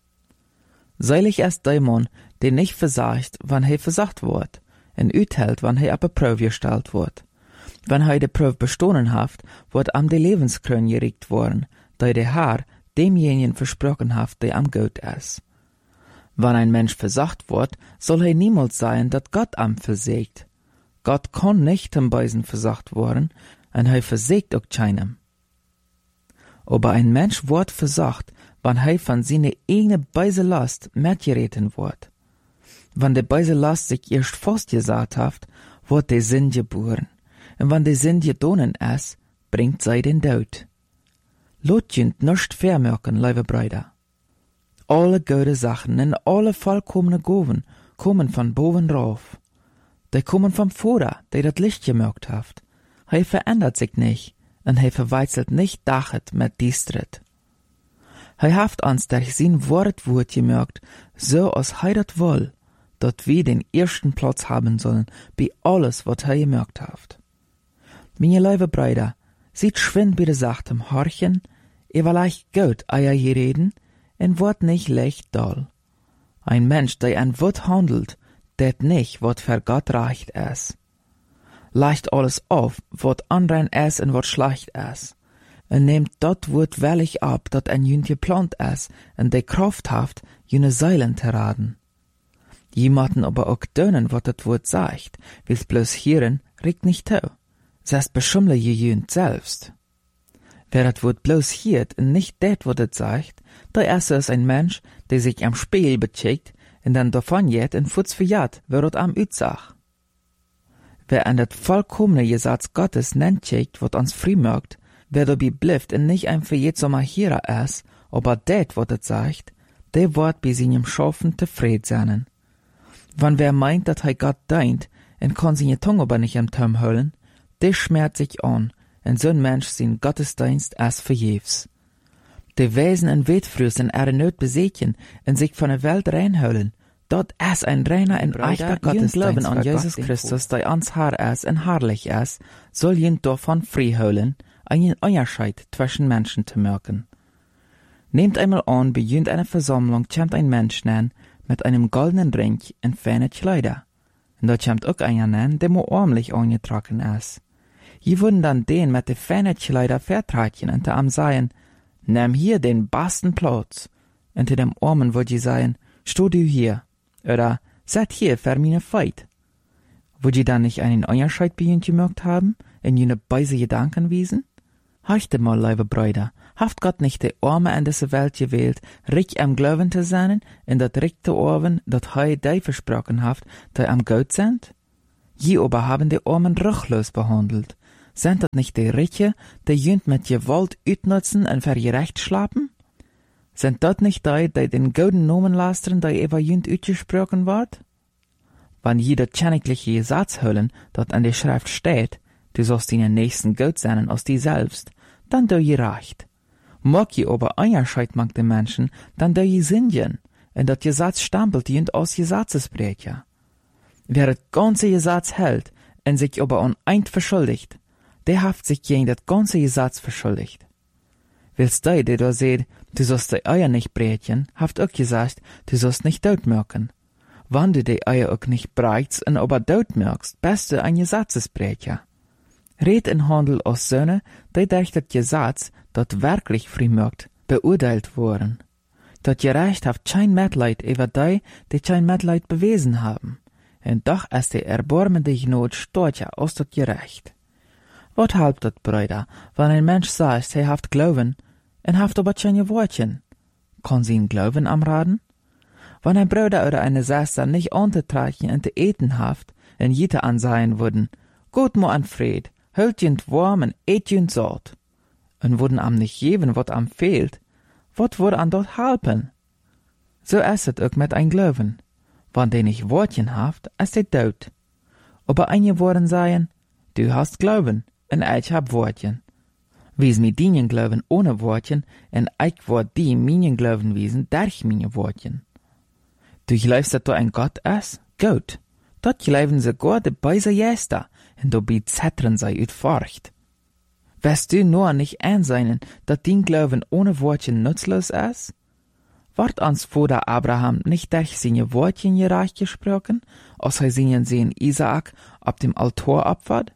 Seilig ist der Mann, der nicht versagt, wann er versagt wird, und uthält, wann er auf eine Probe gestellt wird. Wenn er die Probe bestanden hat, wird am die Lebenskrone gericht worden, da der Herr demjenigen versprochen hat, der am gut ist. Wenn ein Mensch versagt wird, soll er niemals sein, dass Gott am versagt. Gott kann nicht am Beisen versagt worden, und er versagt auch keinem. Aber ein Mensch wird versagt, wenn er von seiner eigenen Beiselast mitgereten wird. Wenn die Beiselast sich erst festgesagt hat, wird der Sinn geboren. Und wenn der Sinn gedonnen ist, bringt sie den Tod. Lot jünt nicht vermerken, liebe Brüder. Alle gute Sachen und alle vollkommene Gaben kommen von boven rauf. Die kommen vom Vater, der das Licht gemerkt hat. Er verändert sich nicht, und er verwechselt nicht Dachet mit Distret. Er hat uns durch sein Wort gemerkt, so als er das will, dass wir den ersten Platz haben sollen, bei alles, was er gemerkt hat. Meine liebe Brüder, seid schwind bei der Sachtem Horchen, ihr vielleicht gut euer reden, und wird nicht leicht doll. Ein Mensch, der an Wort handelt, det nicht, wat für Gott recht ist. Leicht alles auf, wat anrein ist und wat schlecht ist. Und nehmt dort Wort wellig ab, dat ein jünt geplant ist, und de Kraft haft, jüne Seilen zu raden. Jemanden aber auch dönen, wat dat Wort sagt, will's bloß hieren, regt nicht tau. Selbst beschummle je jünt selbst. Wer dat Wort bloß hiert und nicht det, wat het sagt, der erste ist ein Mensch, der sich am Spiegel becheckt und dann davon geht und futz verjagt, wer dort am Utsach. Wer an dat vollkommene Gesetz Gottes nennt checkt, wat uns frei merkt, wer dabei blifft und nicht ein verjetsamer Hierer ist, aber det, wat het sagt, der wird bei seinem Schaffen zufrieden sein. Wann wer meint, dat Gott deint und kann seine Tongue aber nicht am Turm hüllen, der schmerzt sich an, und so'n Mensch sein Gottesdienst ist vergebens. Die Wesen en Wetfrüssen nicht besechen und sich von der Welt reinholen, dort ist ein reiner und echter Gottesdienst glauben an Jesus Christus, der ans Herr ist und herrlich ist, soll ihn davon freiholen, einen Unterschied zwischen Menschen zu merken. Nehmt einmal an, bei einer Versammlung kommt ein Mensch nennen, mit einem goldenen Ring und feine Kleider. Und da kommt auch einer nennen, der nur armlich angetragen ist. Je würden dann den mit den feinen Kleider vertragen und am sagen, nimm hier den besten Platz. Und dem Armen würd je sagen, steh du hier. Oder, set hier für meine Feit. Würd je dann nicht einen Unterschied bei ihnen gemerkt haben, in jene beise Gedanken wiesen? Heuchte mal, liebe Brüder, Haft Gott nicht die Arme an diese Welt gewählt, reich am Glauben zu sein, in dat rechte Orven, dat hei die versprochen haft, die am Gott sind? Je aber haben die Armen ruchlos behandelt. Sind dat nicht die Reiche, die jünd mit Gewalt utnutzen und für ihr Recht schlappen? Sind dat nicht die den gouden Nomen lasteren, die über jünd utgesprochen ward? Wann jeder königliche Gesetz hüllen, dat an der Schrift steht, du sollst deinen Nächsten Gott sein als die selbst, dann do je recht. Mag je aber Unterscheid mag den Menschen, dann do je Sündigen, und dat Gesetz stempelt jünd als Gesetzesbrecher. Wer das ganze Gesetz hält und sich aber an eins verschuldigt, der haft sich gegen das ganze Gesetz verschuldigt. Willst du, der da seht, du sollst die Eier nicht brechen, haft auch gesagt, du sollst nicht tot merken. Wann du die Eier auch nicht breitst und aber tot merkst, bist du ein Gesetzesbrecher. Red in Handel aus Söhne, die durch das Gesetz, das wirklich frühmerkt, beurteilt wurden. Das Gerecht haft kein Mitleid über die kein Mitleid bewiesen haben. Und doch ist die erbarmende Not stärker aus das Gerecht. Wat halpt dat, Brüder, wenn ein Mensch sagt, er haft Glauben, en haft aber keine Wortchen? Kann sie ihn Glauben amraten? Wenn ein Bruder oder eine Schwester nicht anzutreichen und zu eten haft, en jete ansehen würden, gut mo an Fried, hält jünd warm und et jünd satt, und würden am nicht geben, wat am fehlt, wat würde an dort halpen? So ist es auch mit ein Glauben. Wenn der nicht Wortchen haft, ist er tot. Aber einige würden sagen, du hast Glauben, und ich hab Wortchen. Wies mir dienen Glauben ohne Wortchen, und ich word die meinen Glauben wiesen durch meine Wortchen. Du glaubst, dass du ein Gott ist? Gut. Dort glauben sie Gott de beise Jester, und du bi zettern sei ut Furcht. Wirst du nur nicht einsehen, dass dein Glauben ohne Wortchen nutzlos ist? Ward ans Vater Abraham nicht durch seine Wortchen gerecht gesprochen, als er seinen Sohn Isaak ab dem Altar opfert?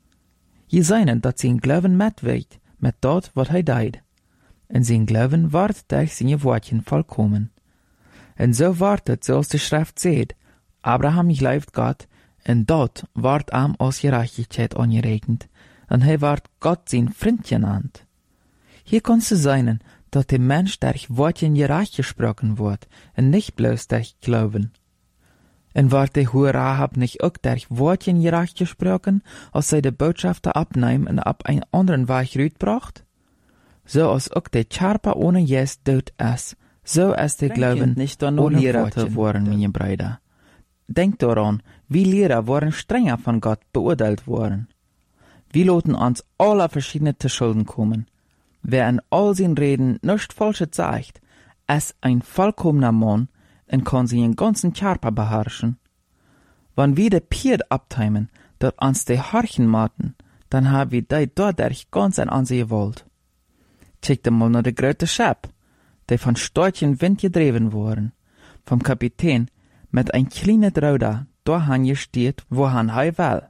Je seinen, dass sein Glauben mitwirkt, mit dort, was er deid. Und sein Glauben ward durch seine Wortchen vollkommen. Und so wartet, so als die Schrift seht, Abraham glaubt Gott, und dort ward am aus Gerechtigkeit angeregnet, und er ward Gott sein Freund genannt. Hier kannst du sein, dass der Mensch durch Wortchen gerecht gesprochen wird, und nicht bloß durch Glauben. Und ward der hohe Rahab nicht auch durch Wortchen gerecht gesprochen, als sie die Botschafter abnehmen und ab einen anderen Weg rütbracht? So als auch der Charpa ohne Jes tot ist, so ist der Glauben nicht ohne Lehrer worden, meine Brüder. Denkt daran, wie Lehrer waren strenger von Gott beurteilt worden. Wir loten uns alle verschiedene zu Schulden kommen. Wer in all seinen Reden nichts Falsches sagt, ist ein vollkommener Mann und kann seinen ganzen Körper beherrschen. Wenn wir de Pied abteimen, dat uns de Horchen maten, dann haben wir die dadurch ganz ein Ansehen gewollt. Check mal nach de grote Schap, die von starken Wind gedreven worden, vom Kapitän mit ein kleinen Ruder dahin gesteht, wohin er will.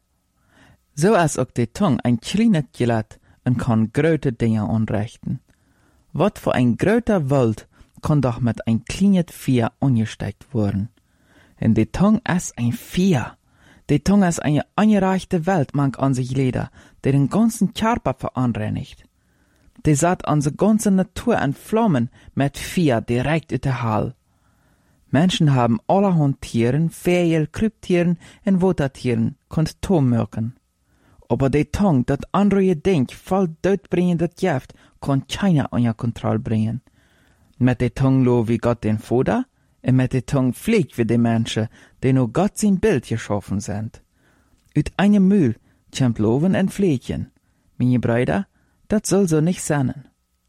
So ist auch die Tongue ein kleines Gelät und kann große Dinge anrichten. Wat für ein großer Wald kann doch mit ein kleines Vieh angesteckt worden. Und die Tongue ist ein Vieh. Die Tongue ist eine angereichte Welt, mang an sich Leder, der den ganzen Körper veranreinigt. Die sat unsere ganze Natur an Flammen mit Vieh direkt ut der Hall. Menschen haben allerhand Tieren, Vögel, Kryptieren und Watertieren, konnt Tommerken. Aber die Tongue, dat andere Ding, voll dodbringendes Gift, kann keiner unter Kontrolle bringen. Mit der Tongue lo wie Gott den Vater, und mit der Tongue fliegt wie die Menschen, die nur Gott sein Bild geschaffen sind. Ut einem Mühl kommt Loven und Fliegen. Meine Brüder, das soll so nicht sein.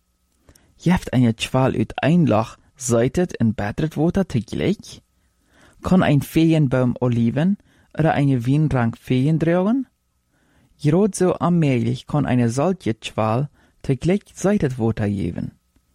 Jeft eine Schwal ut ein Loch, seitet und bettert Wasser täglich? Kann ein Feenbaum Oliven oder eine Weinrank Feen tragen? Gerade so allmählich kann eine solche Schwal täglich seitet Wasser geben.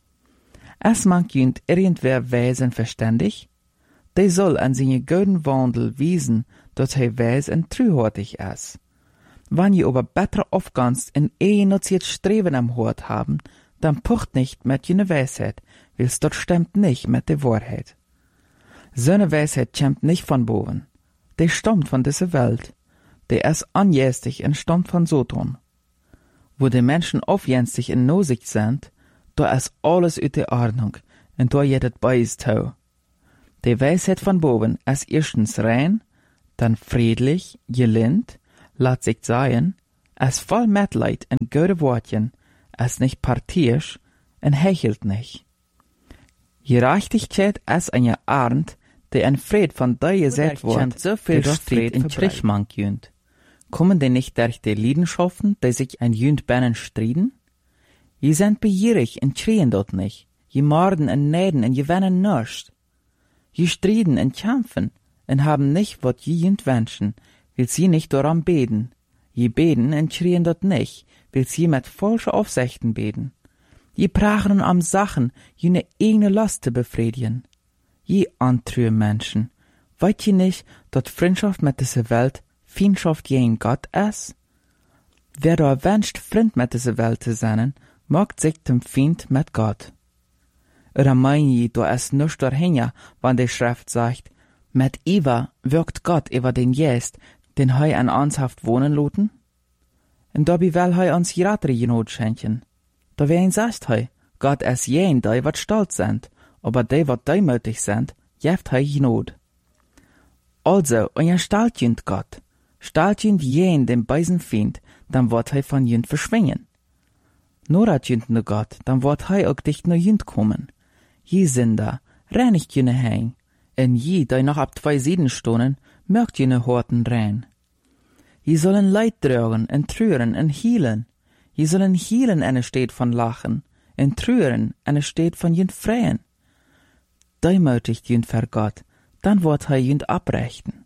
Es mag jünd irgendwer Wesen verständig, der soll an seine guten Wandel wiesen, dass er weis und treuhärtig ist. Wenn ihr aber besser aufgangst in ehenutziert Streben am Hort haben, dann pucht nicht mit jener Weisheit, weil's dort stimmt nicht mit der Wahrheit. So eine Weisheit kommt nicht von boven, der stammt von dieser Welt, der ist anjästig und stammt von Sodom. Wo die Menschen aufjänstig in Nosicht sind, da ist alles uit de Ordnung, en da jet het bij is touw. De Weisheit von boven ist erstens rein, dann friedlich, gelind, laat sich sagen, ist voll Mitleid en gute Wortchen, ist nicht parteiisch en hechelt nicht. Gerechtigkeit ist eine Arnd, die en Fried von der gesagt wird, so viel Streit in Kriegmann jönt. Kommen die nicht durch die Leidenschaften, die sich ein jönt bennen striden? Je sind begierig en schreien dort nicht. Je morden en neiden en je wennen nischt. Je striden en kämpfen en haben nicht, wat je jönt wünschen, will sie nicht daran beten. Je beten en schreien dort nicht, will sie mit falschen Aufsichten beten. Je prachen am Sachen, jene eigene Lust zu befriedigen. Je antrühe Menschen, weißt je nicht, dat Freundschaft mit dieser Welt Feindschaft gegen Gott ist? Wer da wünscht, Freund mit dieser Welt zu sein, macht sich zum Feind mit Gott. Oder mein je, da ist nichts dahinter, wann die Schrift sagt, mit Eva wirkt Gott über den Jest, den hei an uns haft wohnen loten? Und dabei will hei uns jeder Genot schenken. Da wer ihn sagt hei, Gott ist jen, die wat stolz sind, aber die wat deimütig sind, jeft hei Genot. Also, und ihr stalt jünd Gott, stalt jünd jen dem beisen Feind, dann wird hei von jünd verschwingen. Nur hat jünd ne Gott, dann wird hei auch dicht ne jünd kommen. Je Sünder, reinigt jüne heim, en je, die noch ab 2 Sieden stonen, mögt jüne Horten rein. Je sollen Leid tragen, en trüren, en hielen. Je sollen hielen, en steht von lachen, en trüren, en steht von jünd freien. Deimütigt jünd ver Gott, dann wird hei jünd abrechten.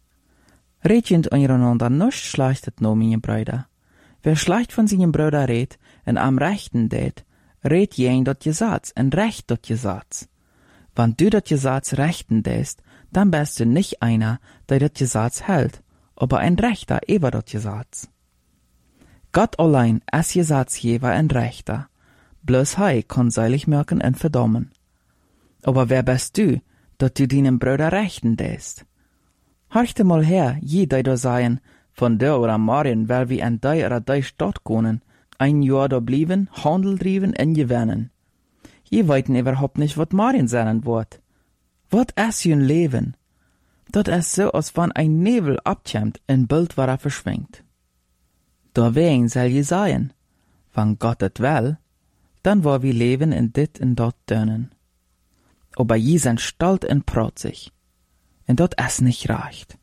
Red jünd untereinander nicht schlechtet no, meine Brüder. Wer schlecht von seinen Brüder red, en am Rechten det, red jen dort Gesatz, en recht dort Gesatz. Wann du dort Gesatz rechten dest, dann bist du nicht einer, der dort Gesatz hält, aber ein Rechter über dort Gesatz. Gott allein ist Gesatzgeber en Rechter, bloß hei kann seilig merken en verdammen. Aber wer bist du, dat du deinen Brüder rechten dest? Horchte mal her, je die da seien, von der oder morgen, weil wir in die oder die Stadt gehen, ein Jahr da blieben, Handel driven en gewinnen. Je weiten überhaupt nicht, wat morgen sein wird. Wat ist jün Leben? Dat ist so, als wenn ein Nebel abkämmt, en Bild war verschwingt. Da wen soll je sein, wann Gott et will, dann war wir leben in dit en dort dönen. Aber je sind stolz en protzig, en dat ist nicht recht.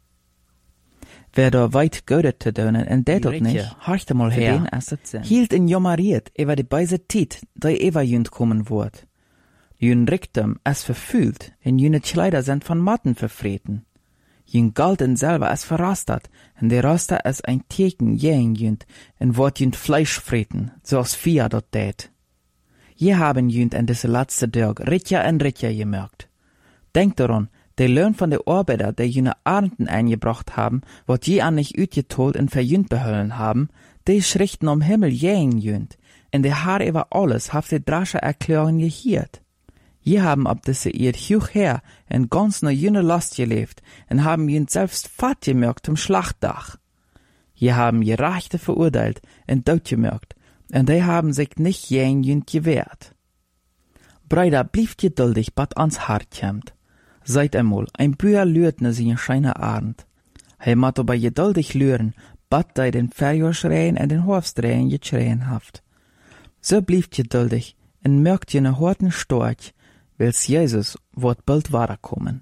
Wer da weit gödet zu dönen, en det dort nicht, horchte mal her, hielt en jommeriert, über die beise Tiet, die eva jünd kommen wird. Jün Ricktum es verfühlt, en jüne Kleider sind von Matten verfreten. Jün Galden selber es verrostet, en der Roster es ein Teken jähen jünd, en wort jünd Fleisch freten, so als Vieh dort tät. Je haben jünd en diese letzte Tag Ritja en Ritja gemerkt. Denkt daran, der Lohn von der Arbeiter, die jüne Arnden eingebracht haben, wat je an nicht ütgetolt en verjünd behöllen haben, die schrichten am Himmel jähen jünd, en der Haar über alles haft die drasche Erklärung gehiert. Je haben ab diese Eid hoch her en ganz ne jüne Last gelebt en haben jünd selbst fat gemerkt zum Schlachtdach. Je haben Gerechte verurteilt en dood gemerkt, en die haben sich nicht jähen jünd gewehrt. Brüder, blieft geduldig, bat ans Hart kämmt. Seid einmal, ein Büher lürt ne seine scheine Arnd. He mat aber geduldig lüren, bat dei den Verjor schreien en den Hofstreien geschreien haft. So blieft geduldig, en merkt je ne horten Storch, wils Jesus wird bald kommen.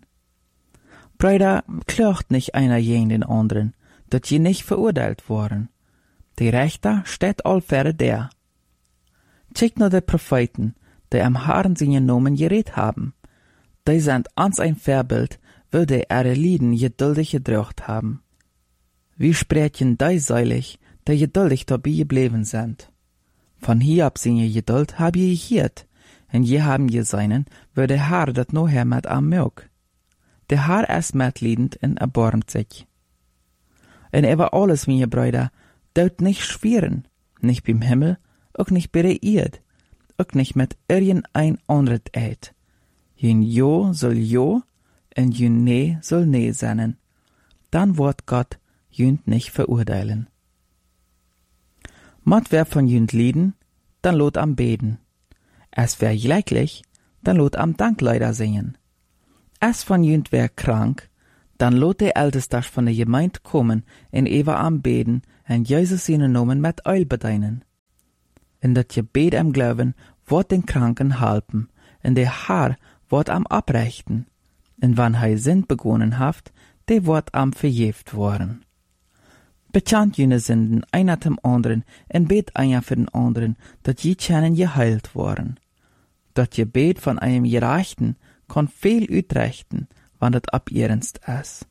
Brüder, klagt nicht einer gegen den anderen, dat je nicht verurteilt worden. Die Rechter steht allfähre der. Checkt nur die Propheten, die am Haaren seine Nomen geredet haben. Die sind ans ein Vorbild, wo die ihre Lieden geduldig gedrückt haben. Wie sprechen die seilig, die geduldig dabei geblieben sind. Von hier ab seine Geduld hab je gehiert, en je haben je seinen, wo der Herr dat no her met am mög. Der Herr ist mitliedend en erbarmt sich. En über alles, meine Brüder, dort nicht schweren, nicht beim Himmel, auch nicht bei der Erd, auch nicht mit irgendein anderes Eid. Jün Jo soll Jo, en jün Nee soll Nee sein. Dann wird Gott jünd nicht verurteilen. Mat wer von jünd lieden, dann lot am Beten. Es wär gleichlich, dann lot am Dankleider singen. Es von jünd wär krank, dann lot der Ältestach von der Gemeinde kommen en Eva am Beten en Jesus seinen Namen mit Öl bedeinen. In dat Gebet am Glauben wird den Kranken halpen, in der Haar wird am abrechten, en wann hei Sünd begonnen haft, der wird am verjeft worden. Bekannt jene Sünden einer dem anderen en bet einer für den anderen, dat je kennen geheilt worden. Dat Gebet von einem Gerechten kann viel utrechten, wann dat abernst ist.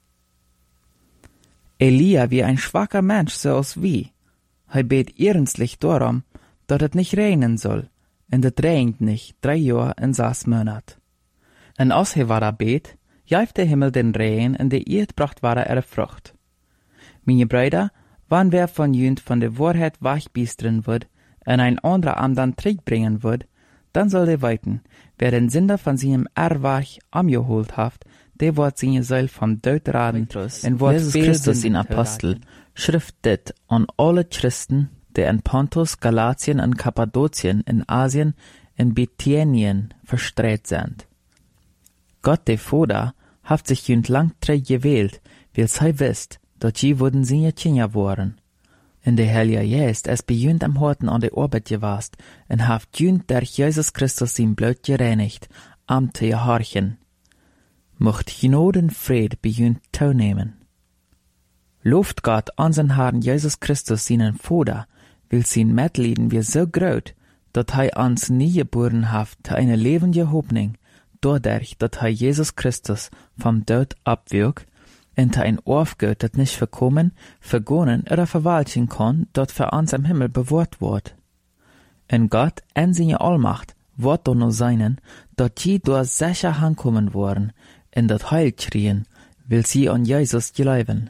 Elia wie ein schwacher Mensch so als wie. Hei bet ernstlich darum, dat het nicht regnen soll, en het regnet nicht 3 Jahre en 6 Monat. En als he war bet, jaeft der Himmel den Regen en de Erd bracht ware Frucht. Meine Brüder, wann wer von jünd von der Wahrheit wachbiesteren wird, en ein anderer am dann bringen wird, dann soll der weiten, wer den Sünder von seinem Erwach amgeholt haft, der wird seine Seil vom Tod raden, en wird Jesus Christus in Apostel, schrift dit an alle Christen, die in Pontus, Galatien und Kappadokien, in Asien, in Bithynien verstreut sind. Gott der Vater haft sich jünd lang gewählt, weil sei wisst, dat je wurden seine Kinder worden. In der Heilige Geist es bejünd am Horten an der Arbeit gewast, en haft jünd durch Jesus Christus sein Blut gereinigt, am te gehorchen. Mocht Genoden Fried bejünd teilnehmen. Loft Gott an sein Herrn Jesus Christus seinen Vater, will sein Mitleiden wir so groß, dat hei ans nie geboren haft te eine lebende Hoffnung, dadurch, dat hei Jesus Christus vom Tod abwirkt, und ein Aufgott, dat nicht verkommen, vergonnen oder verwalten kann, dat für uns am Himmel bewahrt wird. Und Gott, in seine Allmacht, wird doch nur seinen, dat je durch sicher ankommen worden, in dat Heil kriegen, will sie an Jesus glauben.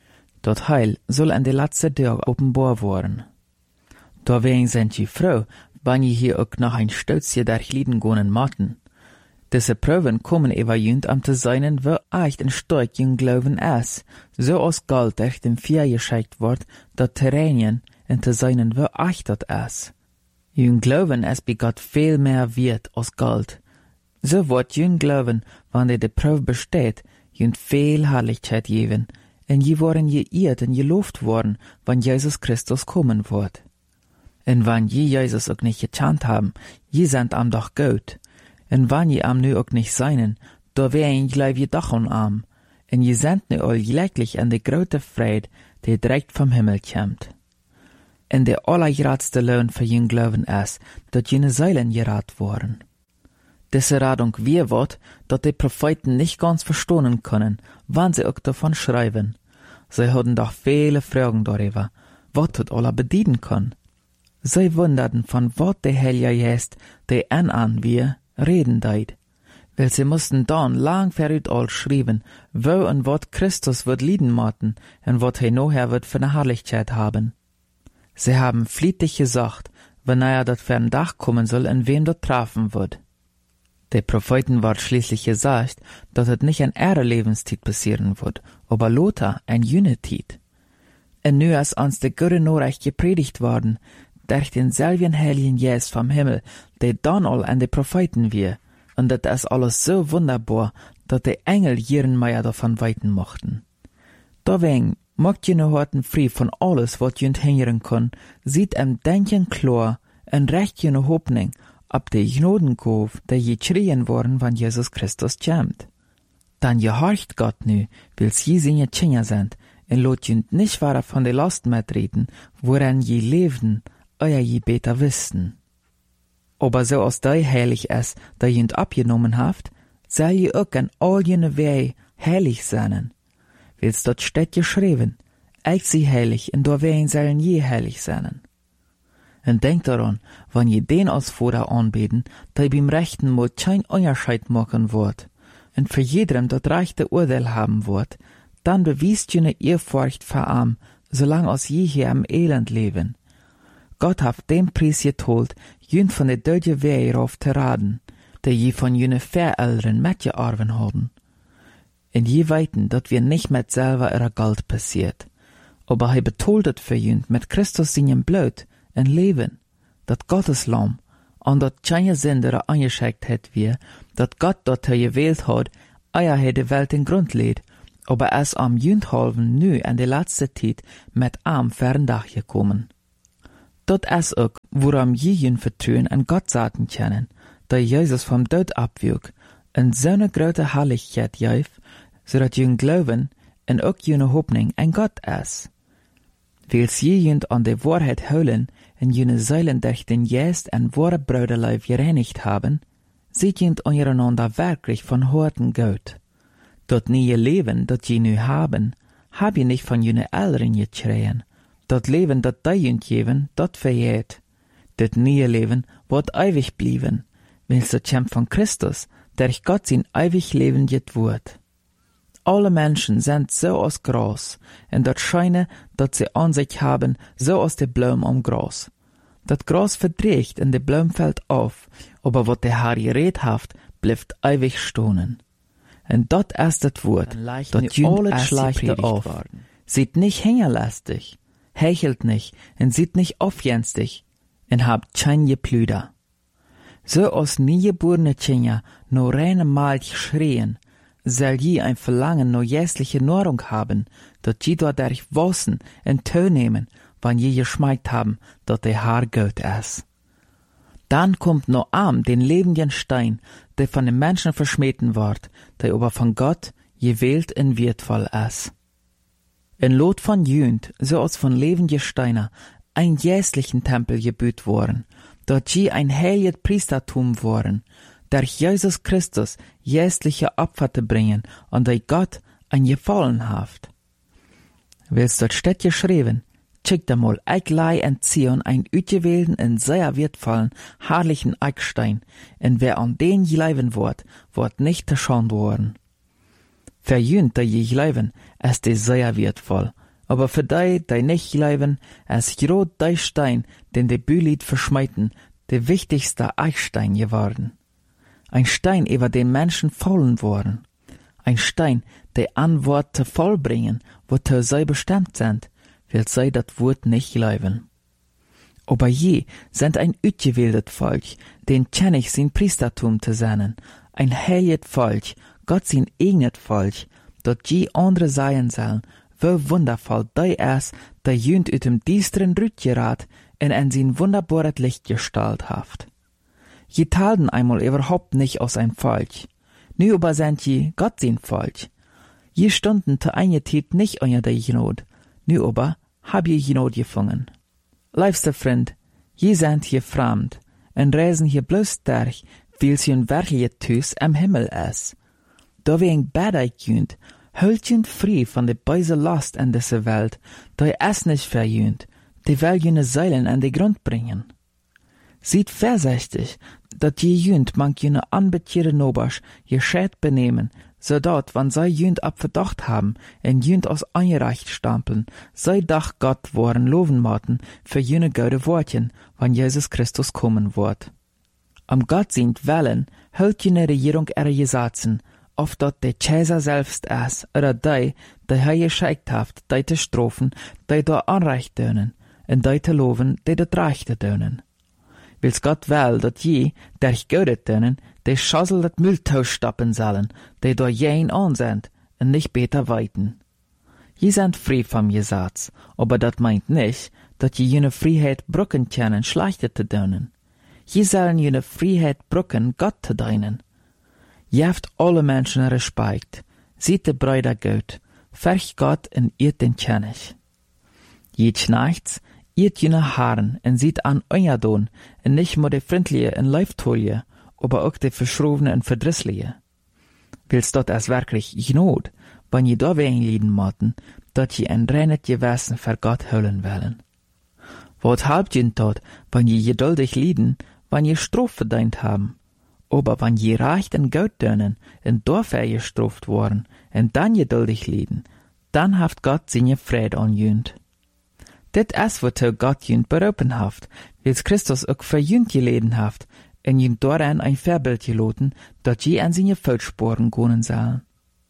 Dat Heil soll in de letzten Tag offenbar worden. Deswegen sind je froh, wenn je hier auch noch ein Stützchen durch Lieden gehen matten. Diese Proben kommen über jünd am zu seinen, wo echt ein stark jüng Glauben ist, so als Gold durch dem Vier geschickt wird, dat Terrenien in zu seinen, wo echt dat ist. Jüng Glauben ist bei Gott viel mehr wert als Gold. So wird jüng Glauben, wenn die Probe besteht, jünd viel Herrlichkeit geben, und je worden geirrt und gelobt worden, wenn Jesus Christus kommen wird. Und wenn je Jesus auch nicht gekannt haben, je sind am doch gut. En wann je am nu ook nicht seinen, da wären gleich je doch arm, en je sind nu all gleichlich an de grote Fried, die direkt vom Himmel kommt. En der allergradste Lohn für jün Glauben ist, dat jene Seilen gerat worden. Diese Radung wir wird, dat die Propheten nicht ganz verstehen können, wann sie auch davon schreiben. Sie hatten doch viele Fragen darüber, wat das aller bedienen kann. Sie wunderten von wat der Heilige Geist, der an wir, reden deit, weil sie mussten dann lang verüt all schrieben, wo und wat Christus wird lieden maten und wat er nachher wird für eine Herrlichkeit haben. Sie haben flietig gesagt, wenn dat für ein Dach kommen soll und wem dort treffen wird. Der Propheten wird schließlich gesagt, dass es nicht in ihrer Lebenszeit passieren wird, aber Lothar ein Jünetit. Und nu ist uns der gute Nachricht gepredigt worden, durch den selben Heiligen Geist vom Himmel, der dann all an die Propheten wir, und das ist alles so wunderbar, dass die Engel ihren Meier davon weiten mochten. Deswegen macht jene Horten frei von alles, was jünd hingern kann, sieht Denken klar und recht jene Hoffnung, ab der Gnadengabe, der je schreien worden, wann Jesus Christus kommt. Dann gehorcht Gott nu, weil sie seine Kinder sind, und lot jünd nicht wahr von der Last mitreden, woran je lebten, euer je beter wüssten. Aber so als dei heilig ist, da jünd abgenommen haft, soll je auch an all jene Wege heilig sein. Weil's dort steht geschrieben, ich sie heilig, und da werden sollen je heilig sein. Und denkt daran, wenn je den als Vater anbeten, da beim rechten Mal kein Unterscheid machen wird, und für jedem das rechte Urteil haben wird, dann bewiest jene Ehrfurcht vor ihm, solange als je hier am Elend leben. Gott hat den Preis geteilt, jün von der deutschen Wehe rauf zu raden, der je von jene Verältern mitgearbeitet haben. Und je weiten, dat wir nicht mit selber ihrer Geld passiert, aber er betoltet für jün mit Christus seinem Blut ein Leben, dat Gottes Lamm, und dat keine Sünder eingeschickt hat wir, dat Gott dort gewählt hat, eia he de Welt in Grund lädt, aber es am Jündhalven nu an de letzte Zeit mit am Ferndach gekommen. Dat es ook, woran jien vertrauen an Gott zaten kennen, da Jesus vom Tod abwürg, en zo'n grote Herrlichkeit geef, zodat jün glauben en ook jüne Hoffnung an Gott is. Wils jien an de Wahrheit holen en jüne Seelen durch den Geist en wahre Bruderleib gereinigt haben, seht jien untereinander wirklich von Horten gut. Dat nieuwe Leben, dat je nu haben, hab je nicht von jüne Eltern gekriegen. Dat Leben, dat die jünt geben, dat vergeht. Dat nieuwe Leben wird ewig blieben, weil so kämpft von Christus, der Gott sein ewig Leben jet wird. Alle Menschen sind so aus Gras, und dat scheine, dat sie an sich haben, so aus de Blumen am Gras. Dat Gras verdreht und de Blumen fällt auf, aber wat der Herr geredet haft, bleibt ewig stohnen. Und dat ist das Wort, dat jünt schleichte auf. Sieht nicht hängerlastig, hechelt nicht und sieht nicht aufjenstig und habt kein Geplüder. So aus niegeborene Kinder no reine Milch schreien, soll je ein Verlangen no jässliche Nahrung haben, dat je dadurch wassen und Tö nehmen, wann je geschmeckt haben, dat der Herr Gott ist. Dann kommt no am den lebenden Stein, der von den Menschen verschmähten ward, der aber von Gott gewählt und wertvoll ist. In Lot von Jünd, so aus von lebenden Steiner, ein jässlichen Tempel gebüht worden, dort je ein heiliges Priestertum worden, durch Jesus Christus jässliche Opfer zu bringen, und der Gott ein Gefallen haft. Willst dort steht geschrieben, schickt einmal Eiglei und Zion ein utgewählten und sehr wertvollen, herrlichen Eckstein, und wer an den gleiben wird nicht geschont worden. Für jünt, der je gleiben, ist die sehr wertvoll, aber für die nicht gleiben, ist grot der Stein, den die Bülit verschmeiten, der wichtigste Eichstein geworden. Ein Stein, über den Menschen fallen worden. Ein Stein, der Antwort zu vollbringen, wozu sie bestimmt sind, will sie das Wort nicht glauben. Aber je sind ein utgewähltes Volk, den kennig sein Priestertum zu sein, ein heiliges Volk, Gott sein eigenes Volk, dort je andere sein sollen, wo wundervoll die ist, der jünt ut dem düsteren Rütgerat und in sein wunderbares Licht gestalt haft. Je talten einmal überhaupt nicht aus ein Volk, nu aber sind je Gott sein Volk. Je stunden zu einer Zeit nicht unter der Genot, nu aber hab je Genot gefangen. Liebster Freund, je sind hier fremd und reisen hier bloß durch, weil sie ein wirkliches Tüß am Himmel ist. Da wir ein Bäder jünt, hüllt jünt frei von der böse Last in dieser Welt, da es nicht verjünt, die will jüne Seilen an den Grund bringen. Sieht vorsichtig, dat je jünt mank jüne anbetierte Nobasch geschät benehmen, so dat, wann sei jünt abverdacht haben, en jünt aus eingereicht stampeln, sei dach Gott woren loven maten für jüne gute Wortchen, wann Jesus Christus kommen wird. Am Gott sind Wellen, hüllt jüne Regierung ihre Gesetzen, auf dat der Cäsar selbst ist, oder die er geschickt haft, die te strofen, die da Anrecht dönen, und die te loven, die dat Rechte dönen. Wils Gott will, dat je, der ich gödet dönen, die Schassel dat Mülltausch stappen sollen, die da jen an sind, und nicht beter weiten. Je sind frei vom Gesetz, aber dat meint nicht, dat je jene Freiheit brücken können, schlechte zu dönen. Je sollen jene Freiheit brücken, Gott zu dienen. Je haft alle Menschen Respekt, sieht de Brüder gut, ferch Gott und irrt den König. Je schnachts, irrt jene Haaren und sieht an euer Don, und nicht nur de Freundliche und Leiftolie, aber auch de Verschrobene und Verdrissliche. Willst dort es wirklich Not, wenn je da wegen lieden maten, dat je ein reines Gewissen für Gott hüllen wollen. Wat halbt je dort, wenn je geduldig lieden, wenn je Strof verdient haben? Aber wenn je reich und Geld dönen, und dafür gestraft worden, und dann geduldig lieden, dann haft Gott seine Friede an jünt. Dit is wozu Gott jünt berufen haft, wils Christus auch für jünt geleden haft, und jünt daran ein Vorbild geloten, dat je an seine Fußspuren gehen sollen.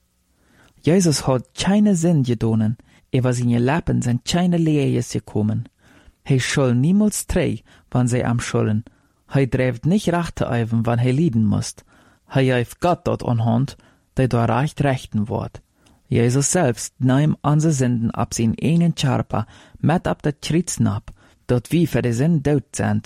Jesus hat keine Sinn gedonen, über seine Lippen sind keine Lehes gekommen. He soll niemals treu, wann sie am Schulden, Hij drijft nicht rechte eiven, wann hij lieden must. Hij heeft Gott dort anhand, der da rechten wordt. Jesus selbst nahm onze Sünden ab sin einen Charpa, met ab der Kritzn ab, dort wie für die Sünden dood sind,